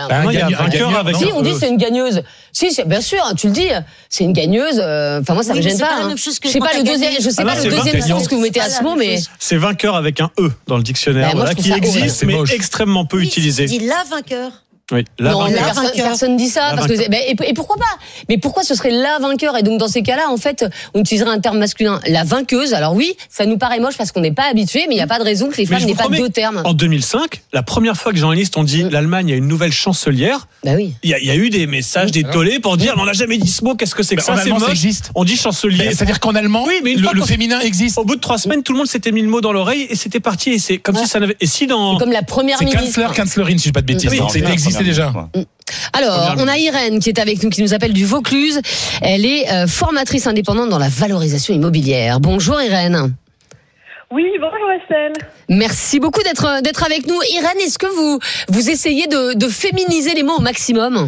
S2: Si, on dit c'est une gagneuse. Si, bien sûr, tu le dis, c'est une gagneuse. Enfin, moi, ça oui, me gêne pas. Hein. Je sais pas le deuxième, je sais ah pas non, le deuxième sens que vous mettez à ce mot, mais
S4: c'est vainqueur avec un e dans le dictionnaire, bah, voilà, qui existe, mais extrêmement peu
S1: oui,
S4: utilisé.
S1: Tu dis la vainqueur.
S4: Oui, la
S2: non,
S4: vainqueur.
S2: Personne, personne dit ça. Parce que, et, et pourquoi pas? Mais pourquoi ce serait la vainqueur? Et donc, dans ces cas-là, en fait, on utiliserait un terme masculin. La vainqueuse. Alors oui, ça nous paraît moche parce qu'on n'est pas habitué, mais il n'y a pas de raison que les femmes n'aient pas deux termes.
S4: En deux mille cinq, la première fois que les journalistes ont dit mmh. l'Allemagne a une nouvelle chancelière,
S2: bah oui.
S4: il y, y a eu des messages, des tollés pour dire, on n'a jamais dit ce mot, qu'est-ce que c'est que
S3: bah,
S4: ça? C'est moche.
S3: Existe.
S4: On dit chancelier.
S3: Mais c'est-à-dire qu'en allemand, oui, mais le, le féminin existe.
S4: Au bout de trois semaines, tout le monde s'était mis le mot dans l'oreille et c'était parti. Et c'est comme ah. si ça n'avait. Et si dans.
S2: C'est comme la première
S3: c'est
S2: ministre.
S3: Kanzler, Kanzlerin, si je ne dis pas de bêtises. Ça existait déjà.
S2: Alors, on a Irène qui est avec nous, qui nous appelle du Vaucluse. Elle est euh, formatrice indépendante dans la valorisation immobilière. Bonjour Irène.
S19: Oui, bonjour Estelle.
S2: Merci beaucoup d'être d'être avec nous. Irène, est-ce que vous vous essayez de, de féminiser les mots au maximum?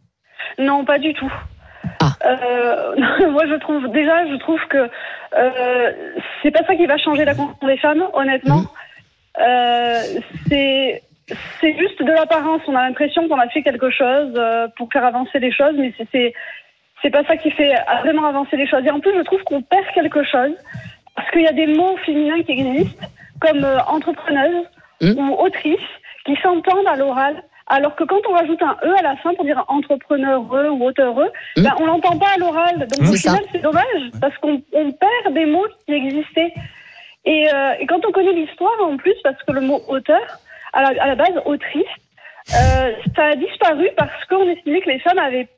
S19: Non, pas du tout.
S2: Ah.
S19: Euh, moi, je trouve déjà, je trouve que euh, c'est pas ça qui va changer la condition des femmes, honnêtement. Mmh. Euh, c'est C'est juste de l'apparence. On a l'impression qu'on a fait quelque chose euh, pour faire avancer les choses, mais c'est, c'est c'est pas ça qui fait vraiment avancer les choses. Et en plus, je trouve qu'on perd quelque chose parce qu'il y a des mots féminins qui existent, comme euh, entrepreneuse mmh. ou autrice, qui s'entendent à l'oral. Alors que quand on rajoute un E à la fin pour dire entrepreneureux ou auteureux, mmh. ben, on l'entend pas à l'oral. Donc mmh, au final, c'est dommage parce qu'on on perd des mots qui existaient. Et, euh, et quand on connaît l'histoire, en plus, parce que le mot auteur, à la, à la base, autrice, euh, ça a disparu parce qu'on estimait que les femmes n'avaient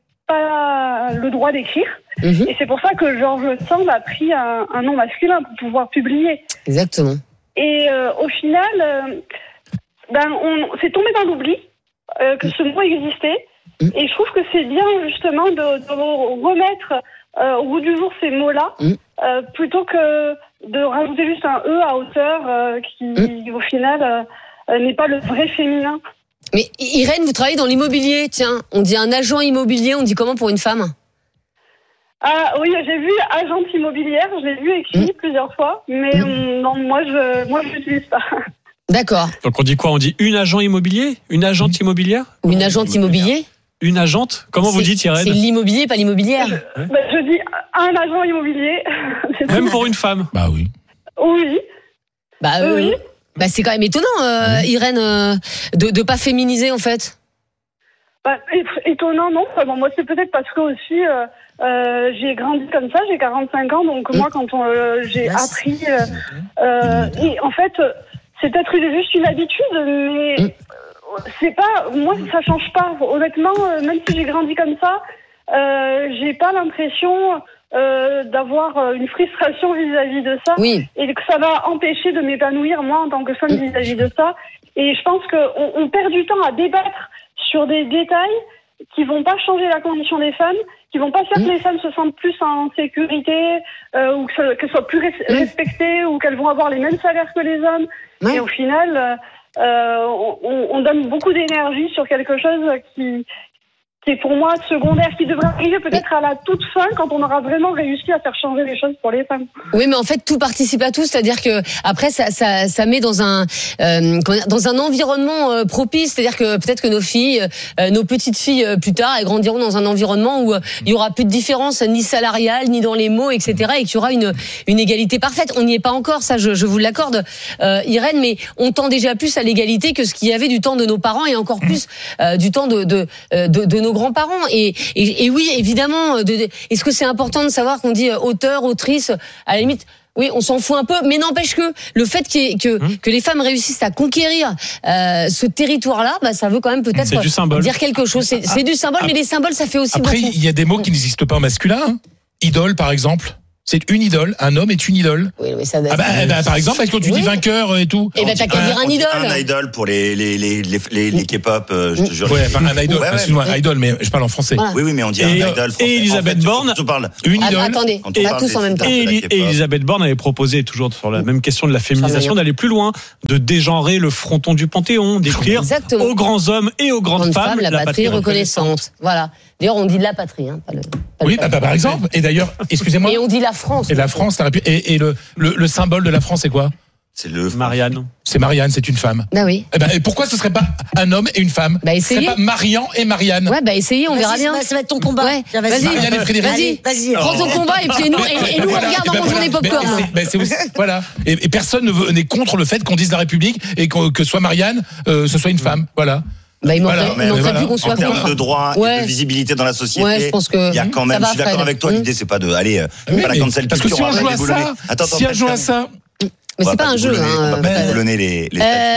S19: pas le droit d'écrire. Mmh. Et c'est pour ça que George Sand a pris un, un nom masculin pour pouvoir publier.
S2: Exactement.
S19: Et euh, au final, euh, ben, on, c'est tombé dans l'oubli euh, que ce mot existait. Mmh. Et je trouve que c'est bien, justement, de, de remettre euh, au bout du jour ces mots-là, mmh. euh, plutôt que de rajouter juste un E à hauteur euh, qui, mmh. au final... Euh, n'est pas le vrai féminin.
S2: Mais Irène, vous travaillez dans l'immobilier, tiens. On dit un agent immobilier, on dit comment pour une femme?
S19: Ah oui, j'ai vu agente immobilière, je l'ai vu écrit mmh. plusieurs fois, mais mmh. non, moi je moi je l'utilise pas.
S2: D'accord.
S4: Donc on dit quoi? On dit une agent immobilier? Une agente immobilière?
S2: Ou une agente immobilier?
S4: Une agente? Comment
S2: c'est,
S4: vous dites, Irène?
S2: C'est l'immobilier, pas l'immobilière.
S19: Je, bah, je dis un agent immobilier.
S4: Même pour une femme?
S3: Bah oui.
S19: Oui.
S2: Bah euh, oui. Bah c'est quand même étonnant, euh, Irène, euh, de de pas féminiser en fait.
S19: Bah, étonnant, non. Enfin, bon, moi, c'est peut-être parce que aussi euh, euh, j'ai grandi comme ça. J'ai quarante-cinq ans, donc mmh. moi, quand on, euh, j'ai yes. appris, euh, euh, et en fait, c'est peut-être juste une habitude, mais mmh. c'est pas. Moi, ça change pas. Honnêtement, même si j'ai grandi comme ça, euh, j'ai pas l'impression. Euh, d'avoir une frustration vis-à-vis de ça
S2: oui.
S19: et que ça va empêcher de m'épanouir moi en tant que femme vis-à-vis de ça, et je pense qu'on on perd du temps à débattre sur des détails qui vont pas changer la condition des femmes, qui vont pas faire mmh. que les femmes se sentent plus en sécurité euh, ou que, qu'elles soient plus res- mmh. respectées ou qu'elles vont avoir les mêmes salaires que les hommes mmh. et au final euh, on, on donne beaucoup d'énergie sur quelque chose qui qui est pour moi secondaire, qui devrait arriver peut-être à la toute fin quand on aura vraiment réussi à faire changer les choses pour les femmes.
S2: Oui, mais en fait tout participe à tout, c'est-à-dire que après ça ça ça met dans un euh, dans un environnement euh, propice, c'est-à-dire que peut-être que nos filles, euh, nos petites filles euh, plus tard, elles grandiront dans un environnement où euh, il y aura plus de différence ni salariale ni dans les mots, et cetera, et qu'il y aura une une égalité parfaite. On n'y est pas encore, ça je je vous l'accorde, euh, Irène, mais on tend déjà plus à l'égalité que ce qu'il y avait du temps de nos parents et encore plus euh, du temps de de de, de nos grands-parents. Et, et, et oui, évidemment, de, de, est-ce que c'est important de savoir qu'on dit auteur, autrice? À la limite, Oui, on s'en fout un peu, mais n'empêche que le fait que, que, hum. que les femmes réussissent à conquérir euh, ce territoire-là, bah, ça veut quand même peut-être dire quelque chose. C'est, c'est du symbole, ah, mais les symboles, ça fait aussi
S3: après,
S2: beaucoup.
S3: Après, il y a des mots qui n'existent pas en masculin. Hein. Idole, par exemple. C'est une idole. Un homme est une idole.
S2: Oui, oui, ça.
S3: Ah bah, bah, par exemple, est-ce que tu oui. dis vainqueur et tout?
S2: Eh ben, t'as qu'à dire un idole.
S5: Un idole pour les les les les les, les K-pop. Euh, je te jure.
S3: Ouais, enfin, un idole. Ouais, excuse-moi, ouais. idole, mais je parle en français.
S5: Voilà. Oui, oui, mais on dit et, un idole français.
S4: Et Elisabeth Borne.
S3: Une idole.
S2: Ah, attendez, on va tous en même temps.
S4: Et, et Elisabeth Borne avait proposé toujours sur la même question de la féminisation d'aller plus loin, de dégenrer le fronton du Panthéon, d'écrire
S2: Exactement.
S4: aux grands hommes et aux grandes femmes,
S2: femmes la, la patrie reconnaissante. Voilà. D'ailleurs, on dit la patrie, hein, pas le. Pas
S3: oui,
S2: le
S3: bah, bah, par exemple. Et d'ailleurs, excusez-moi.
S2: Et on dit la France.
S3: Et la France, et, et le, le, le symbole de la France, c'est quoi?
S5: C'est le
S4: Marianne.
S3: C'est Marianne, c'est une femme.
S2: Bah oui.
S3: Et, bah, et pourquoi ce serait pas un homme et une femme?
S2: Bah essayez.
S3: Ce serait pas Marian et Marianne.
S2: Ouais, bah essayez, on
S1: vas-y,
S2: verra bien.
S1: Ça va être ton combat.
S2: Ouais.
S1: Tiens, vas-y.
S3: Marianne et Frédéric.
S2: Vas-y,
S1: vas-y.
S2: Prends ton combat et puis nous, et, et nous voilà. on regarde en mangeant des pop-corn.
S3: Bah, c'est aussi, voilà. Et, et personne ne veut, n'est contre le fait qu'on dise la République et que, que soit Marianne, euh, ce soit une femme. Voilà.
S2: Bah, il manquerait, voilà, il manquerait voilà. plus qu'on soit
S5: en termes de droit
S2: ouais.
S5: et de visibilité dans la société.
S2: Ouais, je pense que
S5: il y a quand même. Je suis d'accord avec toi. L'idée, c'est pas de aller
S3: oui,
S5: pas la cancel
S3: parce que si on joue à ça, attends, si on joue à ça.
S2: Mais c'est pas un jeu.
S5: On va pas boulonner les.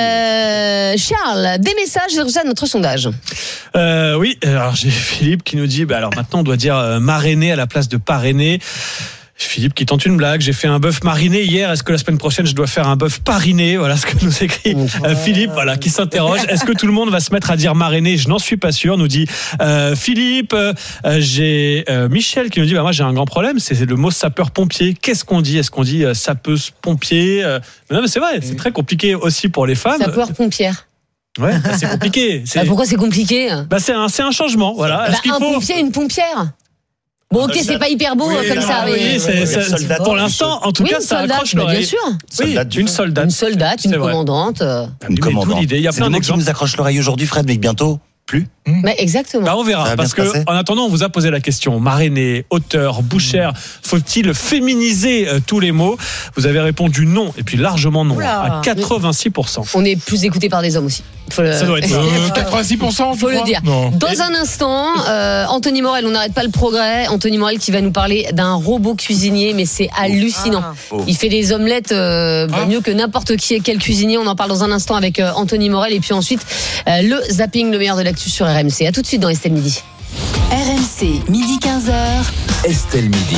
S2: Euh, Charles, des messages sur ça, notre sondage.
S4: Euh, oui, alors j'ai Philippe qui nous dit, bah alors maintenant on doit dire euh, marrainer à la place de parrainer. Philippe qui tente une blague. J'ai fait un bœuf mariné hier. Est-ce que la semaine prochaine je dois faire un bœuf pariné? Voilà ce que nous écrit euh, Philippe. Voilà qui s'interroge. Est-ce que tout le monde va se mettre à dire mariné? Je n'en suis pas sûr. Nous dit euh, Philippe. Euh, j'ai euh, Michel qui nous dit bah moi j'ai un grand problème. C'est le mot sapeur-pompier. Qu'est-ce qu'on dit? Est-ce qu'on dit euh, sapeuse-pompier? euh, Non mais c'est vrai. C'est très compliqué aussi pour les femmes.
S2: Sapeur-pompière.
S4: Ouais, bah, c'est compliqué.
S2: C'est... Bah, pourquoi c'est compliqué?
S4: Bah c'est un c'est un changement. Voilà.
S2: Bah,
S4: Est-ce qu'il
S2: un
S4: faut...
S2: pompier, une pompière. Bon, ok, c'est pas hyper beau oui, comme non, ça.
S4: Oui, oui, c'est, c'est,
S5: soldat,
S4: pour l'instant, en tout
S2: oui,
S4: cas, ça
S2: soldat,
S4: accroche l'oreille.
S2: Bien sûr.
S4: Oui, une soldate.
S2: Une soldate, une commandante.
S5: Une commandante.
S4: Il y a plein d'exemples
S5: qui nous accroche l'oreille aujourd'hui, Fred, mais bientôt plus.
S2: Mais exactement.
S4: Bah on verra, parce que en attendant, on vous a posé la question. Marrainer, auteur, bouchère, faut-il féminiser euh, tous les mots? Vous avez répondu non, et puis largement non, Oula. à quatre-vingt-six pour cent.
S2: On est plus écouté par des hommes aussi. Faut le...
S4: Ça doit être
S3: euh, quatre-vingt-six pour cent.
S2: Faut le dire. Non. Dans un instant, euh, Anthony Morel, on n'arrête pas le progrès. Anthony Morel qui va nous parler d'un robot cuisinier, mais c'est hallucinant. Ah. Oh. Il fait des omelettes euh, ah. mieux que n'importe qui et quel cuisinier. On en parle dans un instant avec euh, Anthony Morel, et puis ensuite euh, le zapping, le meilleur de l'actu sur R M C. À tout de suite dans Estelle Midi.
S8: R M C, midi quinze heures.
S7: Estelle Midi.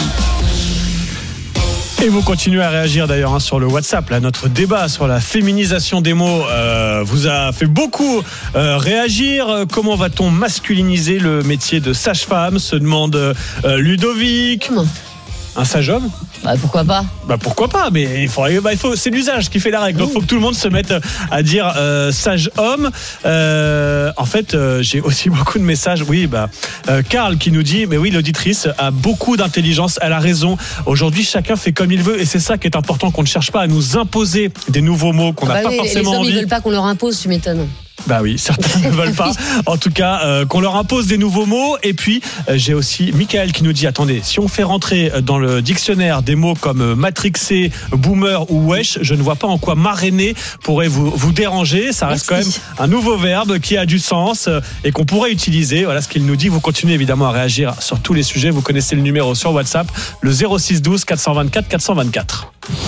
S4: Et vous continuez à réagir d'ailleurs hein, sur le WhatsApp. Là, notre débat sur la féminisation des mots euh, vous a fait beaucoup euh, réagir. Comment va-t-on masculiniser le métier de sage-femme? Se demande euh, Ludovic. Un sage homme?
S2: Bah pourquoi pas?
S4: Bah pourquoi pas? Mais il faut, bah, il faut, c'est l'usage qui fait la règle. Donc il faut que tout le monde se mette à dire euh, sage homme. Euh, en fait, euh, j'ai aussi beaucoup de messages. Oui, bah euh, Karl qui nous dit, mais oui, l'auditrice a beaucoup d'intelligence. Elle a raison. Aujourd'hui, chacun fait comme il veut, et c'est ça qui est important, qu'on ne cherche pas à nous imposer des nouveaux mots qu'on n'a bah pas oui, forcément
S2: les hommes,
S4: envie.
S2: Ils veulent pas qu'on leur impose, tu m'étonnes.
S4: Bah oui, certains ne veulent pas. En tout cas, euh, qu'on leur impose des nouveaux mots. Et puis, euh, j'ai aussi Michael qui nous dit, attendez, si on fait rentrer dans le dictionnaire des mots comme matrixé, boomer ou wesh, je ne vois pas en quoi marrainer pourrait vous, vous déranger. Ça reste Merci. Quand même un nouveau verbe qui a du sens euh, et qu'on pourrait utiliser. Voilà ce qu'il nous dit. Vous continuez évidemment à réagir sur tous les sujets. Vous connaissez le numéro sur WhatsApp, le zéro six douze quatre cent vingt-quatre quatre cent vingt-quatre.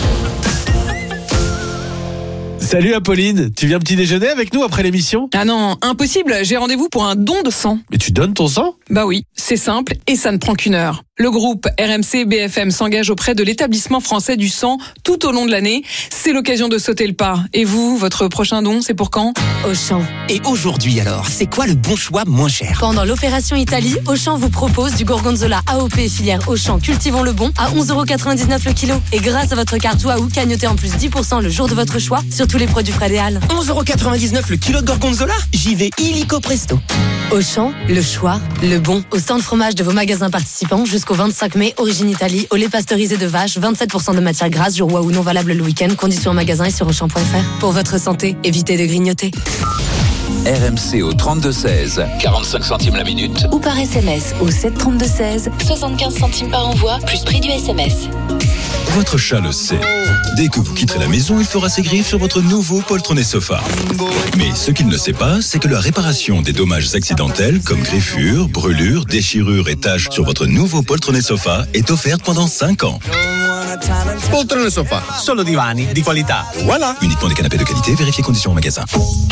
S20: Salut Apolline, tu viens petit déjeuner avec nous après l'émission?
S21: Ah non, impossible, j'ai rendez-vous pour un don de sang.
S20: Mais tu donnes ton sang?
S21: Bah oui, c'est simple et ça ne prend qu'une heure. Le groupe R M C B F M s'engage auprès de l'établissement français du sang tout au long de l'année. C'est l'occasion de sauter le pas. Et vous, votre prochain don, c'est pour quand?
S22: Auchan. Et aujourd'hui alors, c'est quoi le bon choix moins cher?
S12: Pendant l'opération Italie, Auchan vous propose du gorgonzola A O P filière Auchan Cultivons le Bon à onze euros quatre-vingt-dix-neuf le kilo. Et grâce à votre carte Waouh, cagnotez en plus dix pour cent le jour de votre choix sur tous les produits Fred et Al.
S22: onze euros quatre-vingt-dix-neuf le kilo de gorgonzola? J'y vais illico presto.
S12: Auchan, le choix, le bon. Au stand fromage de vos magasins participants jusqu'au vingt-cinq mai, origine Italie, au lait pasteurisé de vache, vingt-sept pour cent de matière grasse, jour Waouh non valable le week-end, conditions en magasin et sur auchan point f r. Pour votre santé, évitez de grignoter.
S7: R M C au trente-deux seize, quarante-cinq centimes la minute.
S8: Ou par S M S au sept trente-deux seize, soixante-quinze centimes par envoi, plus prix du S M S.
S15: Votre chat le sait. Dès que vous quitterez la maison, il fera ses griffes sur votre nouveau poltronné sofa. Mais ce qu'il ne sait pas, c'est que la réparation des dommages accidentels comme griffures, brûlures, déchirures et taches sur votre nouveau poltronné sofa est offerte pendant cinq ans.
S16: Poltrone sofà, solo divani di qualità. Voilà.
S15: Uniquement des canapés de qualité, vérifiez conditions au magasin.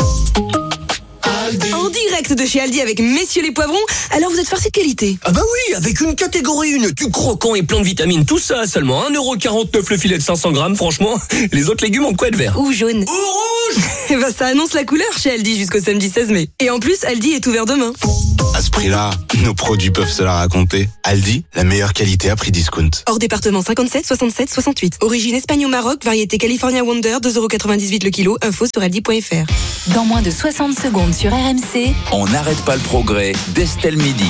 S6: En direct de chez Aldi avec Messieurs les Poivrons. Alors vous êtes farci de qualité?
S9: Ah bah oui, avec une catégorie un, du croquant et plein de vitamines, tout ça, seulement un euro quarante-neuf le filet de cinq cents grammes, franchement, les autres légumes ont quoi de vert?
S6: Ou jaune.
S9: Ou rouge.
S6: Eh ben ça annonce la couleur chez Aldi jusqu'au samedi seize mai. Et en plus, Aldi est ouvert demain.
S11: À ce prix-là, nos produits peuvent se la raconter. Aldi, la meilleure qualité à prix discount.
S6: Hors département cinquante-sept, soixante-sept, soixante-huit. Origine Espagne au Maroc, variété California Wonder, deux euros quatre-vingt-dix-huit le kilo. Info sur aldi point f r.
S8: Dans moins de soixante secondes sur R M C.
S7: On n'arrête pas le progrès d'Estelle Midi.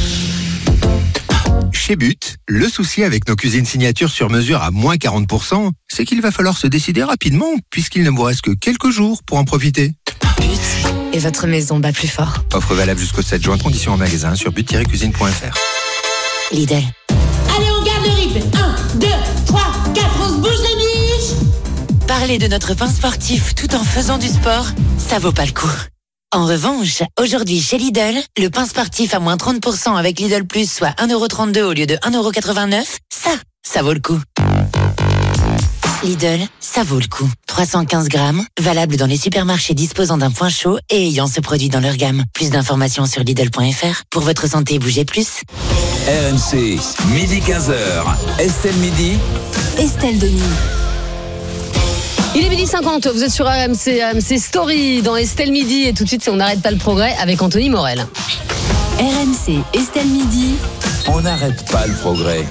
S23: Chez But, le souci avec nos cuisines signature sur mesure à moins quarante pour cent, c'est qu'il va falloir se décider rapidement puisqu'il ne vous reste que quelques jours pour en profiter.
S6: But et votre maison bat plus fort.
S23: Offre valable jusqu'au sept juin, conditions en magasin sur but tiret cuisine point f r.
S6: Lidl.
S24: Allez, on garde le rythme. un, deux, trois, quatre, on se bouge les biches.
S25: Parler de notre pain sportif tout en faisant du sport, ça vaut pas le coup. En revanche, aujourd'hui chez Lidl, le pain sportif à moins trente pour cent avec Lidl Plus, soit un euro trente-deux au lieu de un euro quatre-vingt-neuf, ça, ça vaut le coup. Lidl, ça vaut le coup. trois cent quinze grammes, valable dans les supermarchés disposant d'un point chaud et ayant ce produit dans leur gamme. Plus d'informations sur Lidl point f r. Pour votre santé, bougez plus.
S7: R M C, midi quinze heures. Estelle Midi.
S8: Estelle Denis.
S2: Il est midi cinquante, vous êtes sur R M C, R M C Story dans Estelle Midi et tout de suite c'est On n'arrête pas le progrès avec Anthony Morel.
S8: R M C, Estelle Midi.
S7: On n'arrête pas le progrès.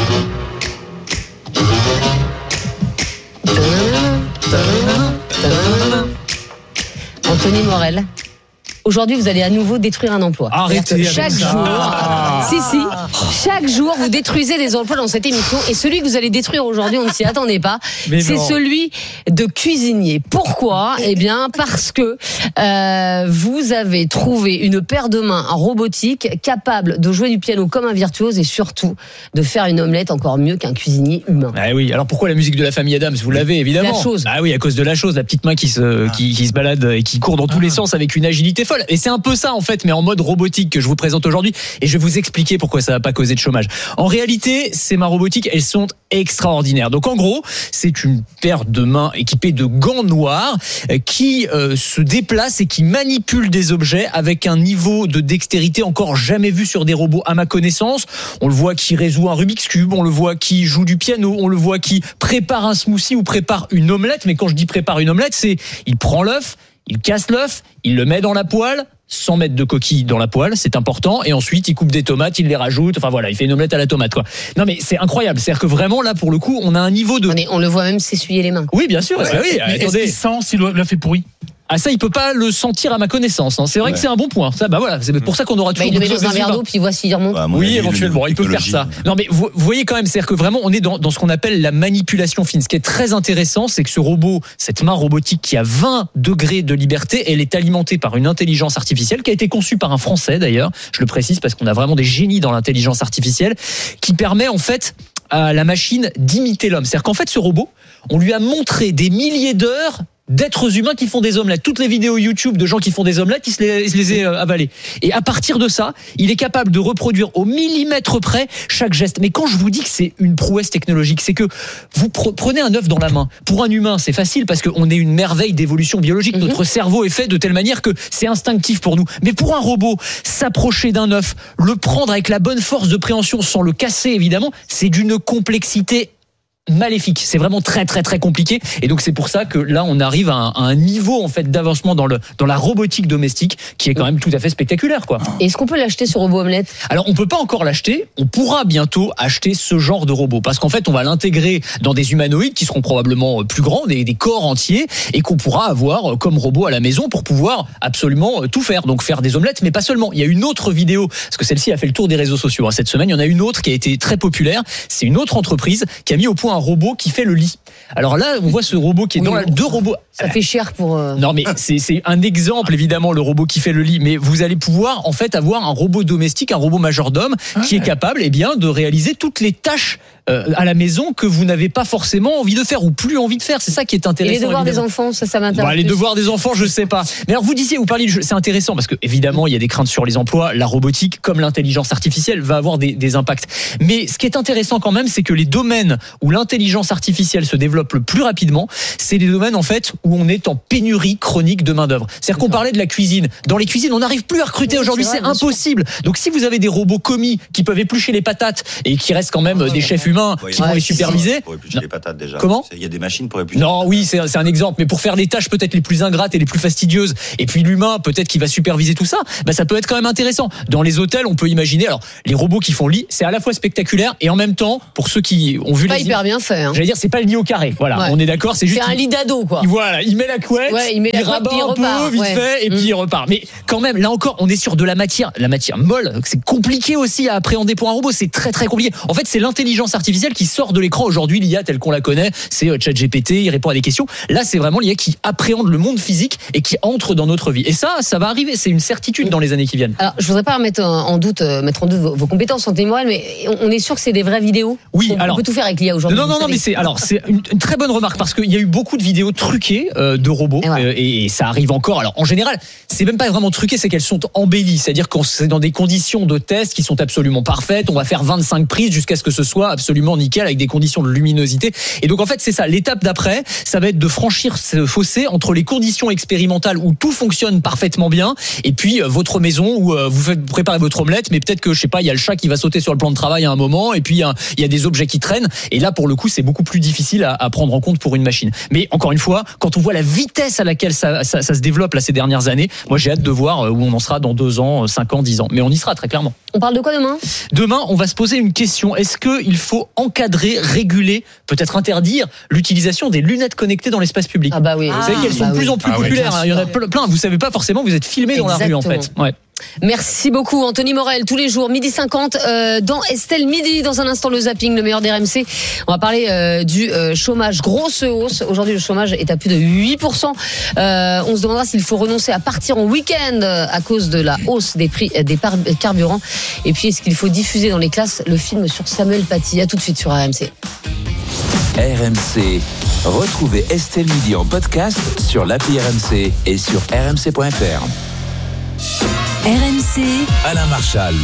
S2: Anthony Morel. Aujourd'hui, vous allez à nouveau détruire un emploi.
S4: Arrêtez.
S2: Chaque
S4: avec ça.
S2: jour,
S4: Ah.
S2: si si, chaque jour vous détruisez des emplois dans cette émission et celui que vous allez détruire aujourd'hui, on ne s'y attendait pas.
S4: Mais
S2: c'est
S4: non.
S2: celui de cuisinier. Pourquoi ? Eh bien, parce que euh, vous avez trouvé une paire de mains robotique capable de jouer du piano comme un virtuose et surtout de faire une omelette encore mieux qu'un cuisinier humain.
S26: Ah oui. Alors pourquoi la musique de la famille Adams ? Vous l'avez évidemment.
S2: La chose.
S26: Ah oui, à cause de la chose, la petite main qui se qui, qui se balade et qui court dans tous les sens avec une agilité folle. Et c'est un peu ça en fait, mais en mode robotique que je vous présente aujourd'hui. Et je vais vous expliquer pourquoi ça va pas causer de chômage. En réalité, ces mains robotiques, elles sont extraordinaires. Donc en gros, c'est une paire de mains équipées de gants noirs qui euh, se déplacent et qui manipulent des objets avec un niveau de dextérité encore jamais vu sur des robots à ma connaissance. On le voit qui résout un Rubik's Cube, on le voit qui joue du piano, on le voit qui prépare un smoothie ou prépare une omelette. Mais quand je dis prépare une omelette, c'est il prend l'œuf, il casse l'œuf, il le met dans la poêle, sans mettre de coquille dans la poêle, c'est important, et ensuite il coupe des tomates, il les rajoute, enfin voilà, il fait une omelette à la tomate quoi. Non mais c'est incroyable, c'est-à-dire que vraiment là pour le coup, on a un niveau de...
S2: On, est, on le voit même s'essuyer les mains.
S26: Oui bien sûr,
S3: Ouais.
S26: bah oui,
S3: Mais
S26: attendez.
S3: est-ce qu'il sent si l'œuf est pourri?
S26: Ah ça il peut pas le sentir à ma connaissance, hein. C'est vrai
S3: Ouais.
S26: que c'est un bon point, ça bah voilà, c'est pour ça qu'on aura
S2: Bah,
S26: toujours
S2: il le met
S26: beaucoup
S2: dans un
S26: de
S2: verre
S26: résultats.
S2: d'eau puis voici il remonte.
S5: Bah, à mon
S26: Oui,
S5: avis,
S26: éventuellement,
S5: le
S26: il peut faire
S5: technologie.
S26: ça. Non, mais vous, vous voyez quand même, c'est-à-dire que vraiment, on est dans, dans ce qu'on appelle la manipulation fine. Ce qui est très intéressant, c'est que ce robot, cette main robotique qui a vingt degrés de liberté, elle est alimentée par une intelligence artificielle qui a été conçue par un Français d'ailleurs. Je le précise parce qu'on a vraiment des génies dans l'intelligence artificielle qui permet en fait à la machine d'imiter l'homme. C'est-à-dire qu'en fait, ce robot, on lui a montré des milliers d'heures d'êtres humains qui font des omelettes. Toutes les vidéos YouTube de gens qui font des omelettes, il se les, il se les est euh, avalées. Et à partir de ça, il est capable de reproduire au millimètre près chaque geste. Mais quand je vous dis que c'est une prouesse technologique, c'est que vous pre- prenez un œuf dans la main. Pour un humain, c'est facile parce qu'on est une merveille d'évolution biologique. Mm-hmm. Notre cerveau est fait de telle manière que c'est instinctif pour nous. Mais pour un robot, s'approcher d'un œuf, le prendre avec la bonne force de préhension sans le casser évidemment, c'est d'une complexité maléfique, c'est vraiment très très très compliqué et donc c'est pour ça que là on arrive à un, à un niveau en fait d'avancement dans le dans la robotique domestique qui est quand même tout à fait spectaculaire quoi.
S2: Et est-ce qu'on peut l'acheter ce robot omelette ?
S26: Alors on peut pas encore l'acheter, on pourra bientôt acheter ce genre de robot parce qu'en fait on va l'intégrer dans des humanoïdes qui seront probablement plus grands, des, des corps entiers et qu'on pourra avoir comme robot à la maison pour pouvoir absolument tout faire, donc faire des omelettes mais pas seulement. Il y a une autre vidéo parce que celle-ci a fait le tour des réseaux sociaux hein, cette semaine, il y en a une autre qui a été très populaire, c'est une autre entreprise qui a mis au point un robot qui fait le lit. Alors là, on voit ce robot qui est
S2: oui,
S26: dans la, deux robots.
S2: Ça fait cher pour. Euh...
S26: Non, mais c'est, c'est un exemple évidemment le robot qui fait le lit, mais vous allez pouvoir en fait avoir un robot domestique, un robot majordome qui est capable, eh bien, de réaliser toutes les tâches euh, à la maison que vous n'avez pas forcément envie de faire ou plus envie de faire. C'est ça qui est intéressant.
S2: Et les devoirs
S26: évidemment.
S2: des enfants, ça, ça m'intéresse.
S26: Bah, les devoirs des enfants, je sais pas. Mais alors vous disiez, vous parliez, de, c'est intéressant parce que évidemment il y a des craintes sur les emplois. La robotique, comme l'intelligence artificielle, va avoir des, des impacts. Mais ce qui est intéressant quand même, c'est que les domaines où l'intelligence l'intelligence artificielle se développe le plus rapidement, c'est des domaines en fait où on est en pénurie chronique de main d'œuvre. C'est-à-dire qu'on parlait de la cuisine. Dans les cuisines, on n'arrive plus à recruter oui, aujourd'hui, c'est, vrai, c'est impossible. Sûr. Donc si vous avez des robots commis qui peuvent éplucher les patates et qui restent quand même oh, des chefs humains ouais, qui ouais, vont les superviser.
S5: Pour éplucher les patates déjà.
S26: Comment ?
S5: Il y a des machines pour éplucher.
S26: Non, oui, c'est, c'est un exemple. Mais pour faire des tâches peut-être les plus ingrates et les plus fastidieuses, et puis l'humain peut-être qui va superviser tout ça, bah ça peut être quand même intéressant. Dans les hôtels, on peut imaginer. Alors les robots qui font le lit, c'est à la fois spectaculaire et en même temps, pour ceux qui ont vu
S2: pas
S26: les
S2: hyper im- bien fait. Hein.
S26: J'allais dire, c'est pas le lit au carré. Voilà, ouais. On est d'accord. C'est juste.
S2: C'est un lit d'ado, quoi.
S26: Voilà, il met la couette,
S2: ouais, il, met la
S26: il rabat un
S2: repart,
S26: peu vite ouais. fait, et mmh. puis il repart. Mais quand même, là encore, on est sur de la matière, la matière molle. C'est compliqué aussi à appréhender pour un robot. C'est très très compliqué. En fait, c'est l'intelligence artificielle qui sort de l'écran aujourd'hui. L'I A telle qu'on la connaît, c'est ChatGPT, il répond à des questions. Là, c'est vraiment l'I A qui appréhende le monde physique et qui entre dans notre vie. Et ça, ça va arriver. C'est une certitude dans les années qui viennent.
S2: Alors, je voudrais pas mettre en doute, mettre en doute vos, vos compétences en témoignage, mais on est sûr que c'est des vraies vidéos.
S26: Oui,
S2: on,
S26: alors
S2: on peut tout faire avec l'I A aujourd'hui.
S26: Non, non, non, mais c'est alors c'est une, une très bonne remarque parce qu'il y a eu beaucoup de vidéos truquées euh, de robots et, voilà. euh, et ça arrive encore. Alors en général, c'est même pas vraiment truqué, c'est qu'elles sont embellies, c'est-à-dire qu'on c'est dans des conditions de test qui sont absolument parfaites. On va faire vingt-cinq prises jusqu'à ce que ce soit absolument nickel avec des conditions de luminosité. Et donc en fait, c'est ça. L'étape d'après, ça va être de franchir ce fossé entre les conditions expérimentales où tout fonctionne parfaitement bien et puis euh, votre maison où euh, vous faites préparer votre omelette, mais peut-être que je sais pas, il y a le chat qui va sauter sur le plan de travail à un moment et puis il y a, il y a des objets qui traînent. Et là, pour le coup, c'est beaucoup plus difficile à, à prendre en compte pour une machine. Mais encore une fois, quand on voit la vitesse à laquelle ça, ça, ça se développe là ces dernières années, moi j'ai hâte de voir où on en sera dans deux ans, cinq ans, dix ans. Mais on y sera très clairement.
S2: On parle de quoi demain ?
S26: Demain, on va se poser une question. Est-ce qu'il faut encadrer, réguler, peut-être interdire l'utilisation des lunettes connectées dans l'espace public ?
S2: Ah bah oui.
S26: Vous savez qu'elles sont
S2: bah
S26: de plus
S2: oui.
S26: en plus
S3: ah
S26: populaires.
S3: Ouais,
S26: il y en a plein. Vous savez pas forcément, vous êtes filmé dans
S2: Exactement.
S26: la rue en fait. Ouais.
S2: Merci beaucoup Anthony Morel, tous les jours midi cinquante euh, dans Estelle Midi. Dans un instant le zapping, le meilleur des R M C. On va parler euh, du euh, chômage, grosse hausse. Aujourd'hui le chômage est à plus de huit pour cent. Euh, on se demandera s'il faut renoncer à partir en week-end à cause de la hausse des prix des par- carburants. Et puis est-ce qu'il faut diffuser dans les classes le film sur Samuel Paty ? À tout de suite sur R M C.
S7: R M C. Retrouvez Estelle Midi en podcast sur l'appli R M C et sur r m c point f r.
S8: R M C.
S7: Alain Marchal.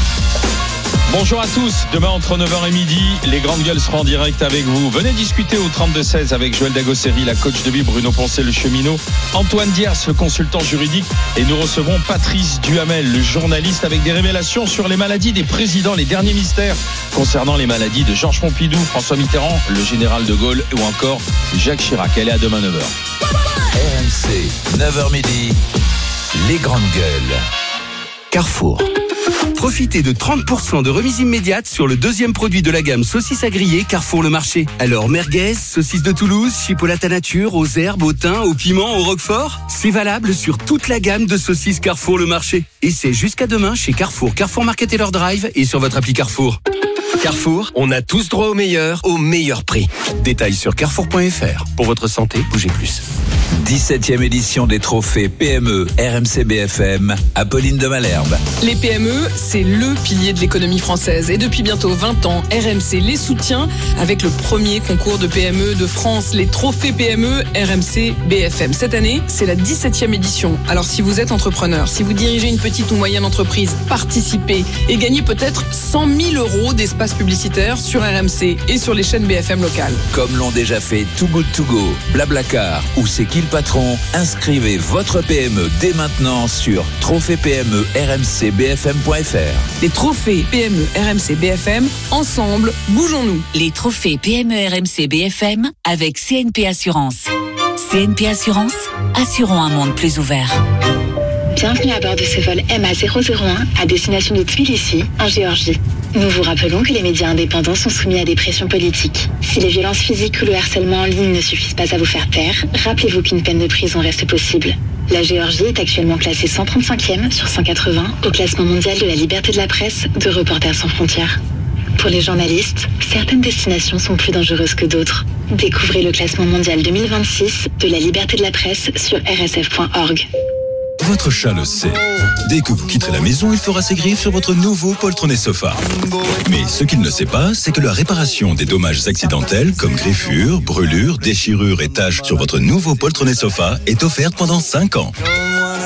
S10: Bonjour à tous, demain entre neuf heures et midi, les grandes gueules seront en direct avec vous. Venez discuter au trente-deux seize avec Joël Dagosseri, la coach de vie, Bruno Poncet, le cheminot, Antoine Diers, le consultant juridique, et nous recevrons Patrice Duhamel, le journaliste, avec des révélations sur les maladies des présidents, les derniers mystères concernant les maladies de Georges Pompidou, François Mitterrand, le général de Gaulle ou encore Jacques Chirac. Elle est à demain neuf heures.
S7: R M C, neuf heures midi, les grandes gueules.
S23: Carrefour. Profitez de trente pour cent de remise immédiate sur le deuxième produit de la gamme saucisses à griller Carrefour Le Marché. Alors merguez, saucisses de Toulouse, chipolata nature, aux herbes, au thym, au piment, au roquefort. C'est valable sur toute la gamme de saucisses Carrefour Le Marché. Et c'est jusqu'à demain chez Carrefour, Carrefour Market et leur drive et sur votre appli Carrefour. Carrefour, on a tous droit au meilleur, au meilleur prix. Détails sur carrefour point f r. Pour votre santé, bougez plus.
S7: dix-septième édition des trophées P M E R M C B F M, Apolline de Malherbe.
S21: Les P M E, c'est le pilier de l'économie française. Et depuis bientôt vingt ans, R M C les soutient avec le premier concours de P M E de France, les trophées P M E R M C B F M. Cette année, c'est la dix-septième édition. Alors si vous êtes entrepreneur, si vous dirigez une petite ou moyenne entreprise, participez et gagnez peut-être cent mille euros d'espace publicitaire sur R M C et sur les chaînes B F M locales.
S7: Comme l'ont déjà fait Too Good To Go, Blablacar ou C'est qui le patron, inscrivez votre P M E dès maintenant sur trophée P M E R M C B F M point f r.
S21: Les trophées P M E R M C B F M, ensemble, bougeons-nous.
S8: Les trophées P M E R M C B F M avec C N P Assurance. C N P Assurance, assurons un monde plus ouvert.
S13: Bienvenue à bord de ce vol M A zéro zéro un à destination de Tbilissi, en Géorgie. Nous vous rappelons que les médias indépendants sont soumis à des pressions politiques. Si les violences physiques ou le harcèlement en ligne ne suffisent pas à vous faire taire, rappelez-vous qu'une peine de prison reste possible. La Géorgie est actuellement classée cent trente-cinquième sur cent quatre-vingts au classement mondial de la liberté de la presse de Reporters sans frontières. Pour les journalistes, certaines destinations sont plus dangereuses que d'autres. Découvrez le classement mondial deux mille vingt-six de la liberté de la presse sur r s f point org.
S15: Votre chat le sait. Dès que vous quitterez la maison, il fera ses griffes sur votre nouveau poltronnet sofa. Mais ce qu'il ne sait pas, c'est que la réparation des dommages accidentels comme griffures, brûlures, déchirures et taches sur votre nouveau poltronnet sofa est offerte pendant cinq ans.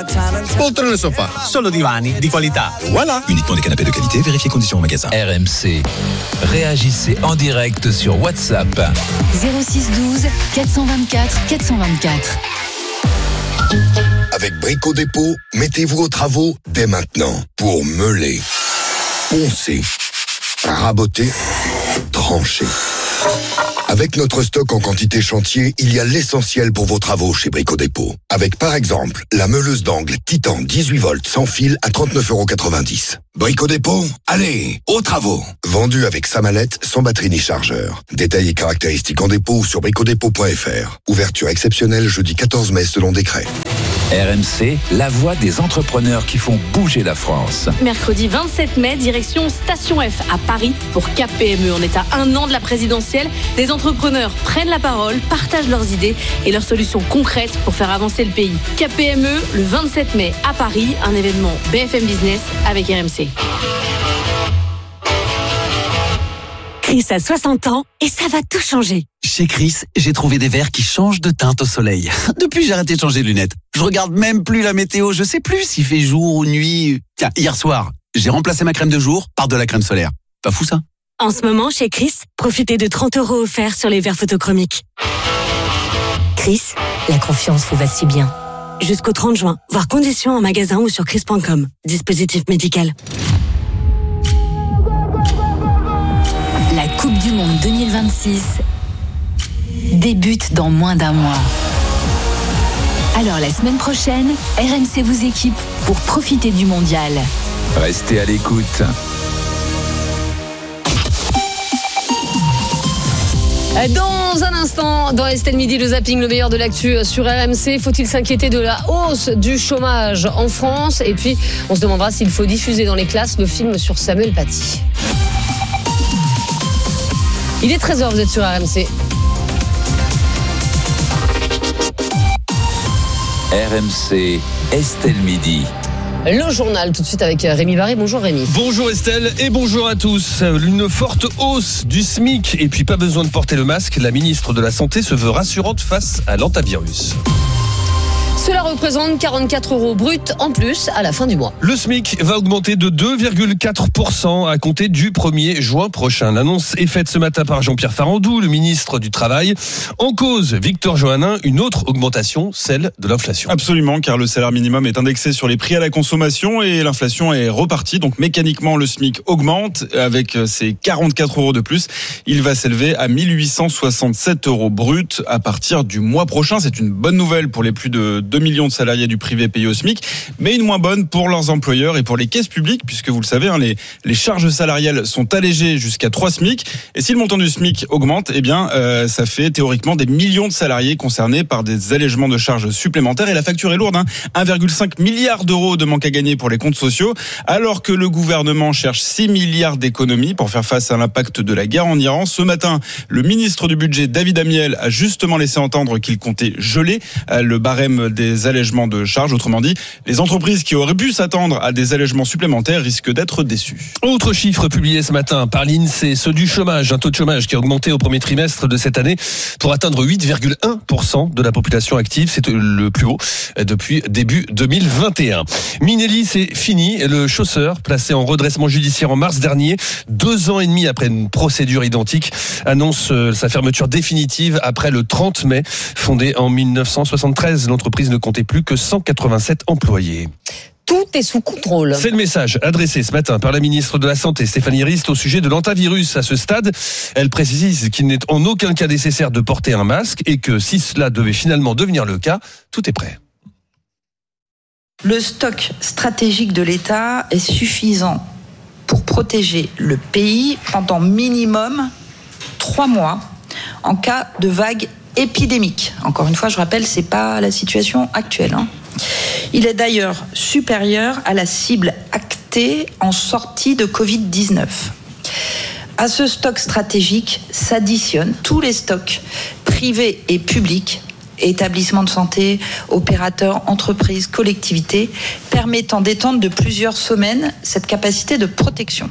S16: Poltrone e sofà, solo divani di qualità. Voilà.
S15: Uniquement des canapés de qualité, vérifiez conditions au magasin.
S7: R M C. Réagissez en direct sur WhatsApp.
S8: zéro six douze quatre cent vingt-quatre quatre cent vingt-quatre.
S1: Avec Brico Dépôt, mettez-vous aux travaux dès maintenant pour meuler, poncer, raboter, trancher. Avec notre stock en quantité chantier, il y a l'essentiel pour vos travaux chez Brico Dépôt. Avec par exemple la meuleuse d'angle Titan dix-huit volts sans fil à trente-neuf euros quatre-vingt-dix. Brico Dépôt, allez, aux travaux. Vendu avec sa mallette, sans batterie ni chargeur. Détails et caractéristiques en dépôt ou sur bricodépôt point f r. Ouverture exceptionnelle jeudi quatorze mai selon décret.
S7: R M C, la voix des entrepreneurs qui font bouger la France.
S14: Mercredi vingt-sept mai, direction Station F à Paris pour Cap P M E. On est à un an de la présidentielle. Des entrepreneurs prennent la parole, partagent leurs idées et leurs solutions concrètes pour faire avancer le pays. Cap P M E, le vingt-sept mai à Paris, un événement B F M Business avec R M C.
S17: Chris a soixante ans et ça va tout changer.
S22: Chez Chris, j'ai trouvé des verres qui changent de teinte au soleil. Depuis, j'ai arrêté de changer de lunettes. Je regarde même plus la météo. Je sais plus s'il fait jour ou nuit. Tiens, hier soir, j'ai remplacé ma crème de jour par de la crème solaire. Pas fou ça?
S17: En ce moment, chez Chris, profitez de trente euros offerts sur les verres photochromiques. Chris, la confiance vous va si bien. Jusqu'au trente juin, voir conditions en magasin ou sur chris point com. Dispositif médical.
S8: La Coupe du Monde deux mille vingt-six débute dans moins d'un mois. Alors la semaine prochaine, R M C vous équipe pour profiter du mondial.
S7: Restez à l'écoute.
S2: Dans un instant, dans Estelle Midi, le zapping, le meilleur de l'actu sur R M C. Faut-il s'inquiéter de la hausse du chômage en France? Et puis, on se demandera s'il faut diffuser dans les classes le film sur Samuel Paty. Il est treize heures, vous êtes sur R M C.
S7: R M C, Estelle Midi.
S2: Le journal, tout de suite avec Rémi Barré. Bonjour Rémi.
S18: Bonjour Estelle et bonjour à tous. Une forte hausse du SMIC et puis pas besoin de porter le masque. La ministre de la Santé se veut rassurante face à l'antavirus.
S2: Cela représente quarante-quatre euros bruts en plus à la fin du mois.
S18: Le SMIC va augmenter de deux virgule quatre pour cent à compter du premier juin prochain. L'annonce est faite ce matin par Jean-Pierre Farandou, le ministre du Travail. En cause, Victor Johannin, une autre augmentation, celle de l'inflation.
S19: Absolument, car le salaire minimum est indexé sur les prix à la consommation et l'inflation est repartie. Donc mécaniquement, le SMIC augmente avec ses quarante-quatre euros de plus. Il va s'élever à mille huit cent soixante-sept euros bruts à partir du mois prochain. C'est une bonne nouvelle pour les plus de deux millions de salariés du privé payés au SMIC, mais une moins bonne pour leurs employeurs et pour les caisses publiques, puisque vous le savez, hein, les, les charges salariales sont allégées jusqu'à trois SMIC, et si le montant du SMIC augmente, eh bien, euh, ça fait théoriquement des millions de salariés concernés par des allègements de charges supplémentaires, et la facture est lourde, hein, un virgule cinq milliard d'euros de manque à gagner pour les comptes sociaux, alors que le gouvernement cherche six milliards d'économies pour faire face à l'impact de la guerre en Iran. Ce matin, le ministre du budget, David Amiel, a justement laissé entendre qu'il comptait geler le barème des allègements de charges. Autrement dit, les entreprises qui auraient pu s'attendre à des allègements supplémentaires risquent d'être déçues.
S18: Autre chiffre publié ce matin par l'INSEE, ceux du chômage, un taux de chômage qui a augmenté au premier trimestre de cette année pour atteindre huit virgule un pour cent de la population active. C'est le plus haut depuis début deux mille vingt et un. Minelli, c'est fini. Le chausseur, placé en redressement judiciaire en mars dernier, deux ans et demi après une procédure identique, annonce sa fermeture définitive après le trente mai. Fondée en mille neuf cent soixante-treize, l'entreprise ne comptait plus que cent quatre-vingt-sept employés.
S2: Tout est sous contrôle.
S18: C'est le message adressé ce matin par la ministre de la Santé, Stéphanie Rist, au sujet de l'antavirus. À ce stade, elle précise qu'il n'est en aucun cas nécessaire de porter un masque et que si cela devait finalement devenir le cas, tout est prêt.
S20: Le stock stratégique de l'État est suffisant pour protéger le pays pendant minimum trois mois en cas de vague épidémique. Encore une fois, je rappelle, c'est pas la situation actuelle, hein. Il est d'ailleurs supérieur à la cible actée en sortie de covid dix-neuf. À ce stock stratégique s'additionnent tous les stocks privés et publics, établissements de santé, opérateurs, entreprises, collectivités, permettant d'étendre de plusieurs semaines cette capacité de protection.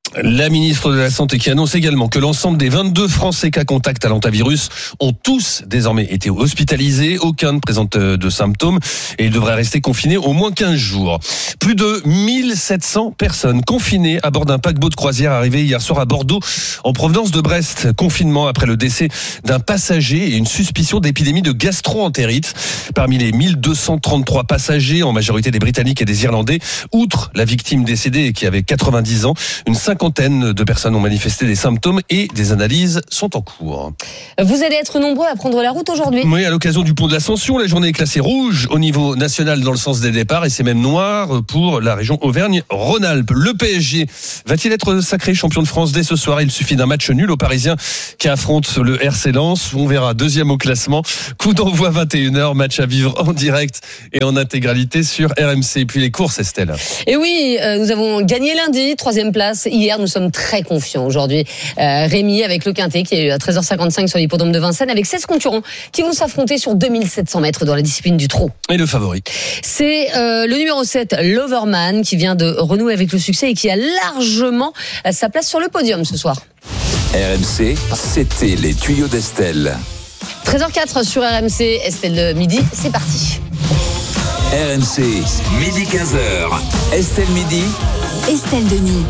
S18: La ministre de la Santé qui annonce également que l'ensemble des vingt-deux Français cas contact à l'antivirus ont tous désormais été hospitalisés. Aucun ne présente de symptômes et ils devraient rester confinés au moins quinze jours. Plus de mille sept cents personnes confinées à bord d'un paquebot de croisière arrivé hier soir à Bordeaux en provenance de Brest. Confinement après le décès d'un passager et une suspicion d'épidémie de gastro-entérite. Parmi les mille deux cent trente-trois passagers, en majorité des Britanniques et des Irlandais, outre la victime décédée qui avait quatre-vingt-dix ans, une cinquantaine de personnes ont manifesté des symptômes et des analyses sont en cours.
S2: Vous allez être nombreux à prendre la route aujourd'hui.
S18: Oui, à l'occasion du pont de l'Ascension, la journée est classée rouge au niveau national dans le sens des départs et c'est même noir pour la région Auvergne-Rhône-Alpes. Le P S G va-t-il être sacré champion de France dès ce soir? Il suffit d'un match nul aux Parisiens qui affrontent le R C Lens. On verra deuxième au classement. Coup d'envoi vingt et une heures, match à vivre en direct et en intégralité sur R M C. Puis les courses, Estelle.
S2: Et oui, euh, nous avons gagné lundi, troisième place. Hier, nous sommes très confiants aujourd'hui. Euh, Rémi avec le Quintet qui est eu à treize heures cinquante-cinq sur l'hippodrome de Vincennes avec seize concurrents qui vont s'affronter sur deux mille sept cents mètres dans la discipline du trot.
S18: Et le favori?
S2: C'est euh, le numéro sept, Loverman, qui vient de renouer avec le succès et qui a largement euh, sa place sur le podium ce soir.
S7: R M C, c'était les tuyaux d'Estelle.
S2: treize heures quatre sur R M C, Estelle de midi, c'est parti.
S7: R M C, midi quinze heures. Estelle midi.
S17: Estelle Denis.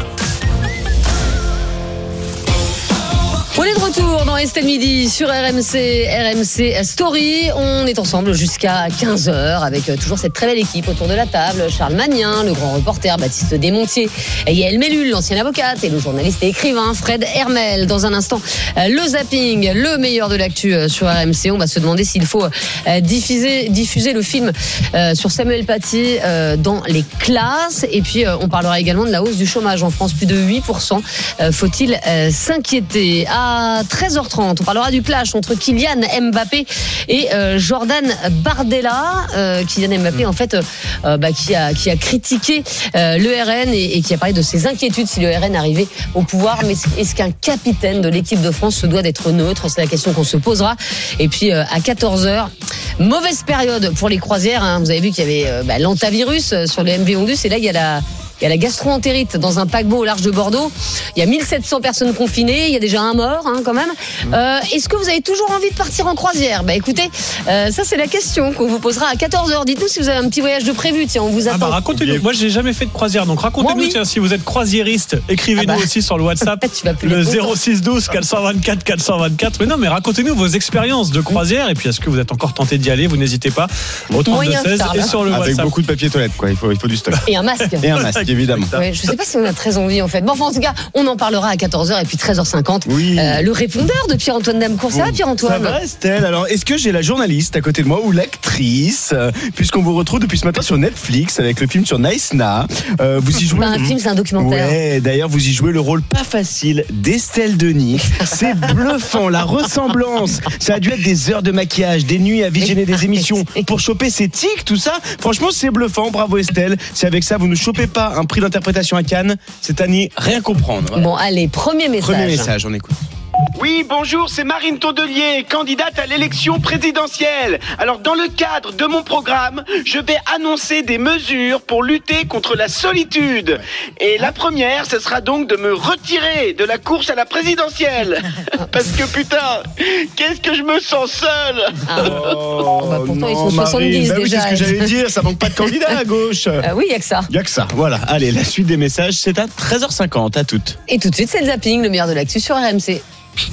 S2: On est de retour dans Estelle Midi sur R M C, R M C Story. On est ensemble jusqu'à quinze heures avec toujours cette très belle équipe autour de la table. Charles Magnin, le grand reporter Baptiste Desmontiers, Yael Mellul, l'ancienne avocate, et le journaliste et écrivain Fred Hermel. Dans un instant, le zapping, le meilleur de l'actu sur R M C. On va se demander s'il faut diffuser, diffuser le film sur Samuel Paty dans les classes. Et puis, on parlera également de la hausse du chômage en France, plus de huit pour cent. Faut-il s'inquiéter? À treize heures trente, on parlera du clash entre Kylian Mbappé et euh, Jordan Bardella. Euh, Kylian Mbappé, en fait, euh, bah, qui a qui a critiqué euh, le R N et, et qui a parlé de ses inquiétudes si le R N arrivait au pouvoir. Mais est-ce qu'un capitaine de l'équipe de France se doit d'être neutre? C'est la question qu'on se posera. Et puis euh, à quatorze heures, mauvaise période pour les croisières. Hein. Vous avez vu qu'il y avait euh, bah, l'antavirus sur le M V Ondus et là il y a la Il y a la gastro-entérite dans un paquebot au large de Bordeaux. Il y a mille sept cents personnes confinées. Il y a déjà un mort, hein, quand même. Euh, est-ce que vous avez toujours envie de partir en croisière? Bah écoutez, euh, ça c'est la question qu'on vous posera à quatorze heures. Dites-nous si vous avez un petit voyage de prévu. Tiens, on vous attend.
S4: Ah bah racontez-nous. Moi, j'ai jamais fait de croisière, donc racontez-nous. Moi, oui. Tiens, si vous êtes croisiériste, écrivez-nous ah bah. aussi sur le WhatsApp.
S2: Tu vas plus
S4: le zéro six douze quatre cent vingt-quatre quatre cent vingt-quatre. Mais non, mais racontez-nous vos expériences de croisière. Et puis, est-ce que vous êtes encore tenté d'y aller? Vous n'hésitez pas. Au trente-deux seize et sur le
S19: Avec
S4: WhatsApp.
S19: Avec beaucoup de papier toilette, quoi. Il faut, il faut du stock.
S2: Et un masque.
S19: Et un masque, évidemment.
S2: Ouais, je sais pas si on a très envie en fait. Bon, enfin, en tout cas, on en parlera à quatorze heures et puis treize heures cinquante.
S19: Oui.
S2: Euh, le répondeur de Pierre-Antoine Damecourt. Ça va, Pierre-Antoine?
S6: Ça va, Estelle. Alors, est-ce que j'ai la journaliste à côté de moi ou l'actrice euh, puisqu'on vous retrouve depuis ce matin sur Netflix avec le film sur Nice Na. Euh, vous y jouez.
S2: Pas un film, c'est un documentaire.
S6: Ouais, d'ailleurs, vous y jouez le rôle pas facile d'Estelle Denis. C'est bluffant, la ressemblance. Ça a dû être des heures de maquillage, des nuits à visionner des émissions pour choper ses tics, tout ça. Franchement, c'est bluffant. Bravo, Estelle. Si avec ça, vous ne chopez pas un prix d'interprétation à Cannes, cette année, rien comprendre. Voilà.
S2: Bon, allez, premier message.
S6: Premier message, on écoute.
S9: Oui, bonjour, c'est Marine Tondelier, candidate à l'élection présidentielle. Alors, dans le cadre de mon programme, je vais annoncer des mesures pour lutter contre la solitude. Et la première, ce sera donc de me retirer de la course à la présidentielle. Parce que putain, qu'est-ce que je me sens seul.
S2: Ah. Oh, bah pourtant, non, ils sont soixante-dix
S6: bah oui,
S2: déjà.
S6: C'est ce que j'allais dire, ça manque pas de candidats à gauche.
S2: Euh, oui, il n'y a que ça.
S6: Il n'y a que ça, voilà. Allez, la suite des messages, c'est à treize heures cinquante, à toutes.
S2: Et tout de suite, c'est le zapping, le meilleur de l'actu sur R M C.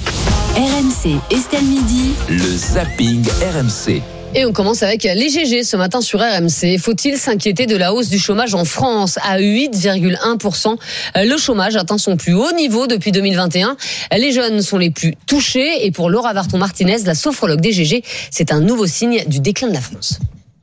S17: R M C, Estelle Midi.
S7: Le zapping R M C.
S2: Et on commence avec les G G ce matin sur R M C. Faut-il s'inquiéter de la hausse du chômage en France à huit virgule un pour cent? Le chômage atteint son plus haut niveau depuis deux mille vingt et un. Les jeunes sont les plus touchés. Et pour Laura Varton-Martinez, la sophrologue des G G, c'est un nouveau signe du déclin de la France.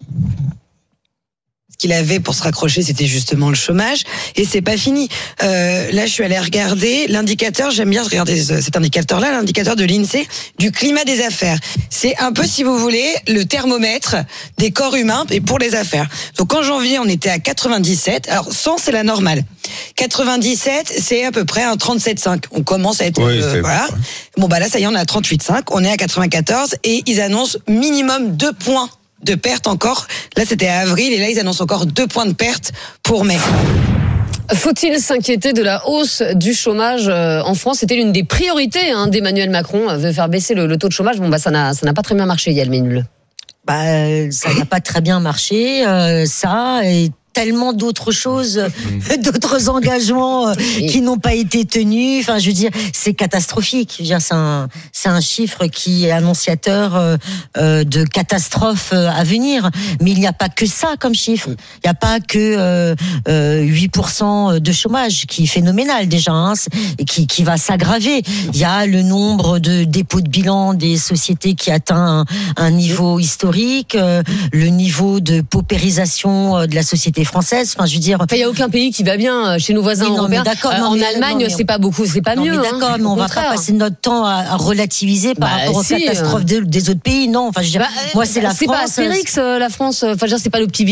S11: Ce qu'il avait pour se raccrocher, c'était justement le chômage. Et c'est pas fini. Euh, là, je suis allée regarder l'indicateur, j'aime bien regarder cet indicateur-là, l'indicateur de l'INSEE, du climat des affaires. C'est un peu, si vous voulez, le thermomètre des corps humains et pour les affaires. Donc en janvier, on était à quatre-vingt-dix-sept. Alors cent, c'est la normale. quatre-vingt-dix-sept, c'est à peu près un trente-sept virgule cinq. On commence à être...
S6: Oui,
S11: euh, voilà. Bon, bah là, ça y est, on est à trente-huit virgule cinq. On est à quatre-vingt-quatorze et ils annoncent minimum deux points de perte encore. Là, c'était à avril et là, ils annoncent encore deux points de perte pour mai.
S2: Faut-il s'inquiéter de la hausse du chômage en France? C'était l'une des priorités hein, d'Emmanuel Macron, veut faire baisser le, le taux de chômage. Bon, bah, ça n'a, ça n'a pas très bien marché, Yael Ménul.
S3: Bah, ça n'a pas très bien marché, euh, ça, et tellement d'autres choses, d'autres engagements euh, qui n'ont pas été tenus. Enfin, je veux dire, c'est catastrophique. Je veux dire, c'est un, c'est un chiffre qui est annonciateur euh, euh, de catastrophes euh, à venir. Mais il n'y a pas que ça comme chiffre. Il n'y a pas que euh, euh, huit pour cent de chômage, qui est phénoménal déjà, hein, et qui, qui va s'aggraver. Il y a le nombre de dépôts de bilan des sociétés qui atteint un, un niveau historique, euh, le niveau de paupérisation de la société française. Enfin, je veux dire,
S2: il y a aucun pays qui va bien chez nos voisins
S3: oui, non,
S2: européens.
S3: D'accord,
S2: euh,
S3: non,
S2: en
S3: mais,
S2: Allemagne,
S3: non, mais,
S2: c'est pas beaucoup, c'est pas
S3: non,
S2: mieux.
S3: Mais d'accord,
S2: hein,
S3: mais on va pas passer notre temps à, à relativiser par
S2: bah,
S3: rapport aux
S2: si,
S3: catastrophes
S2: euh...
S3: des, des autres pays. Non, enfin, je veux dire,
S2: bah,
S3: moi, c'est
S2: bah,
S3: la
S2: c'est
S3: France.
S2: C'est pas Astérix, euh, la France. Enfin, je veux dire, c'est pas le petit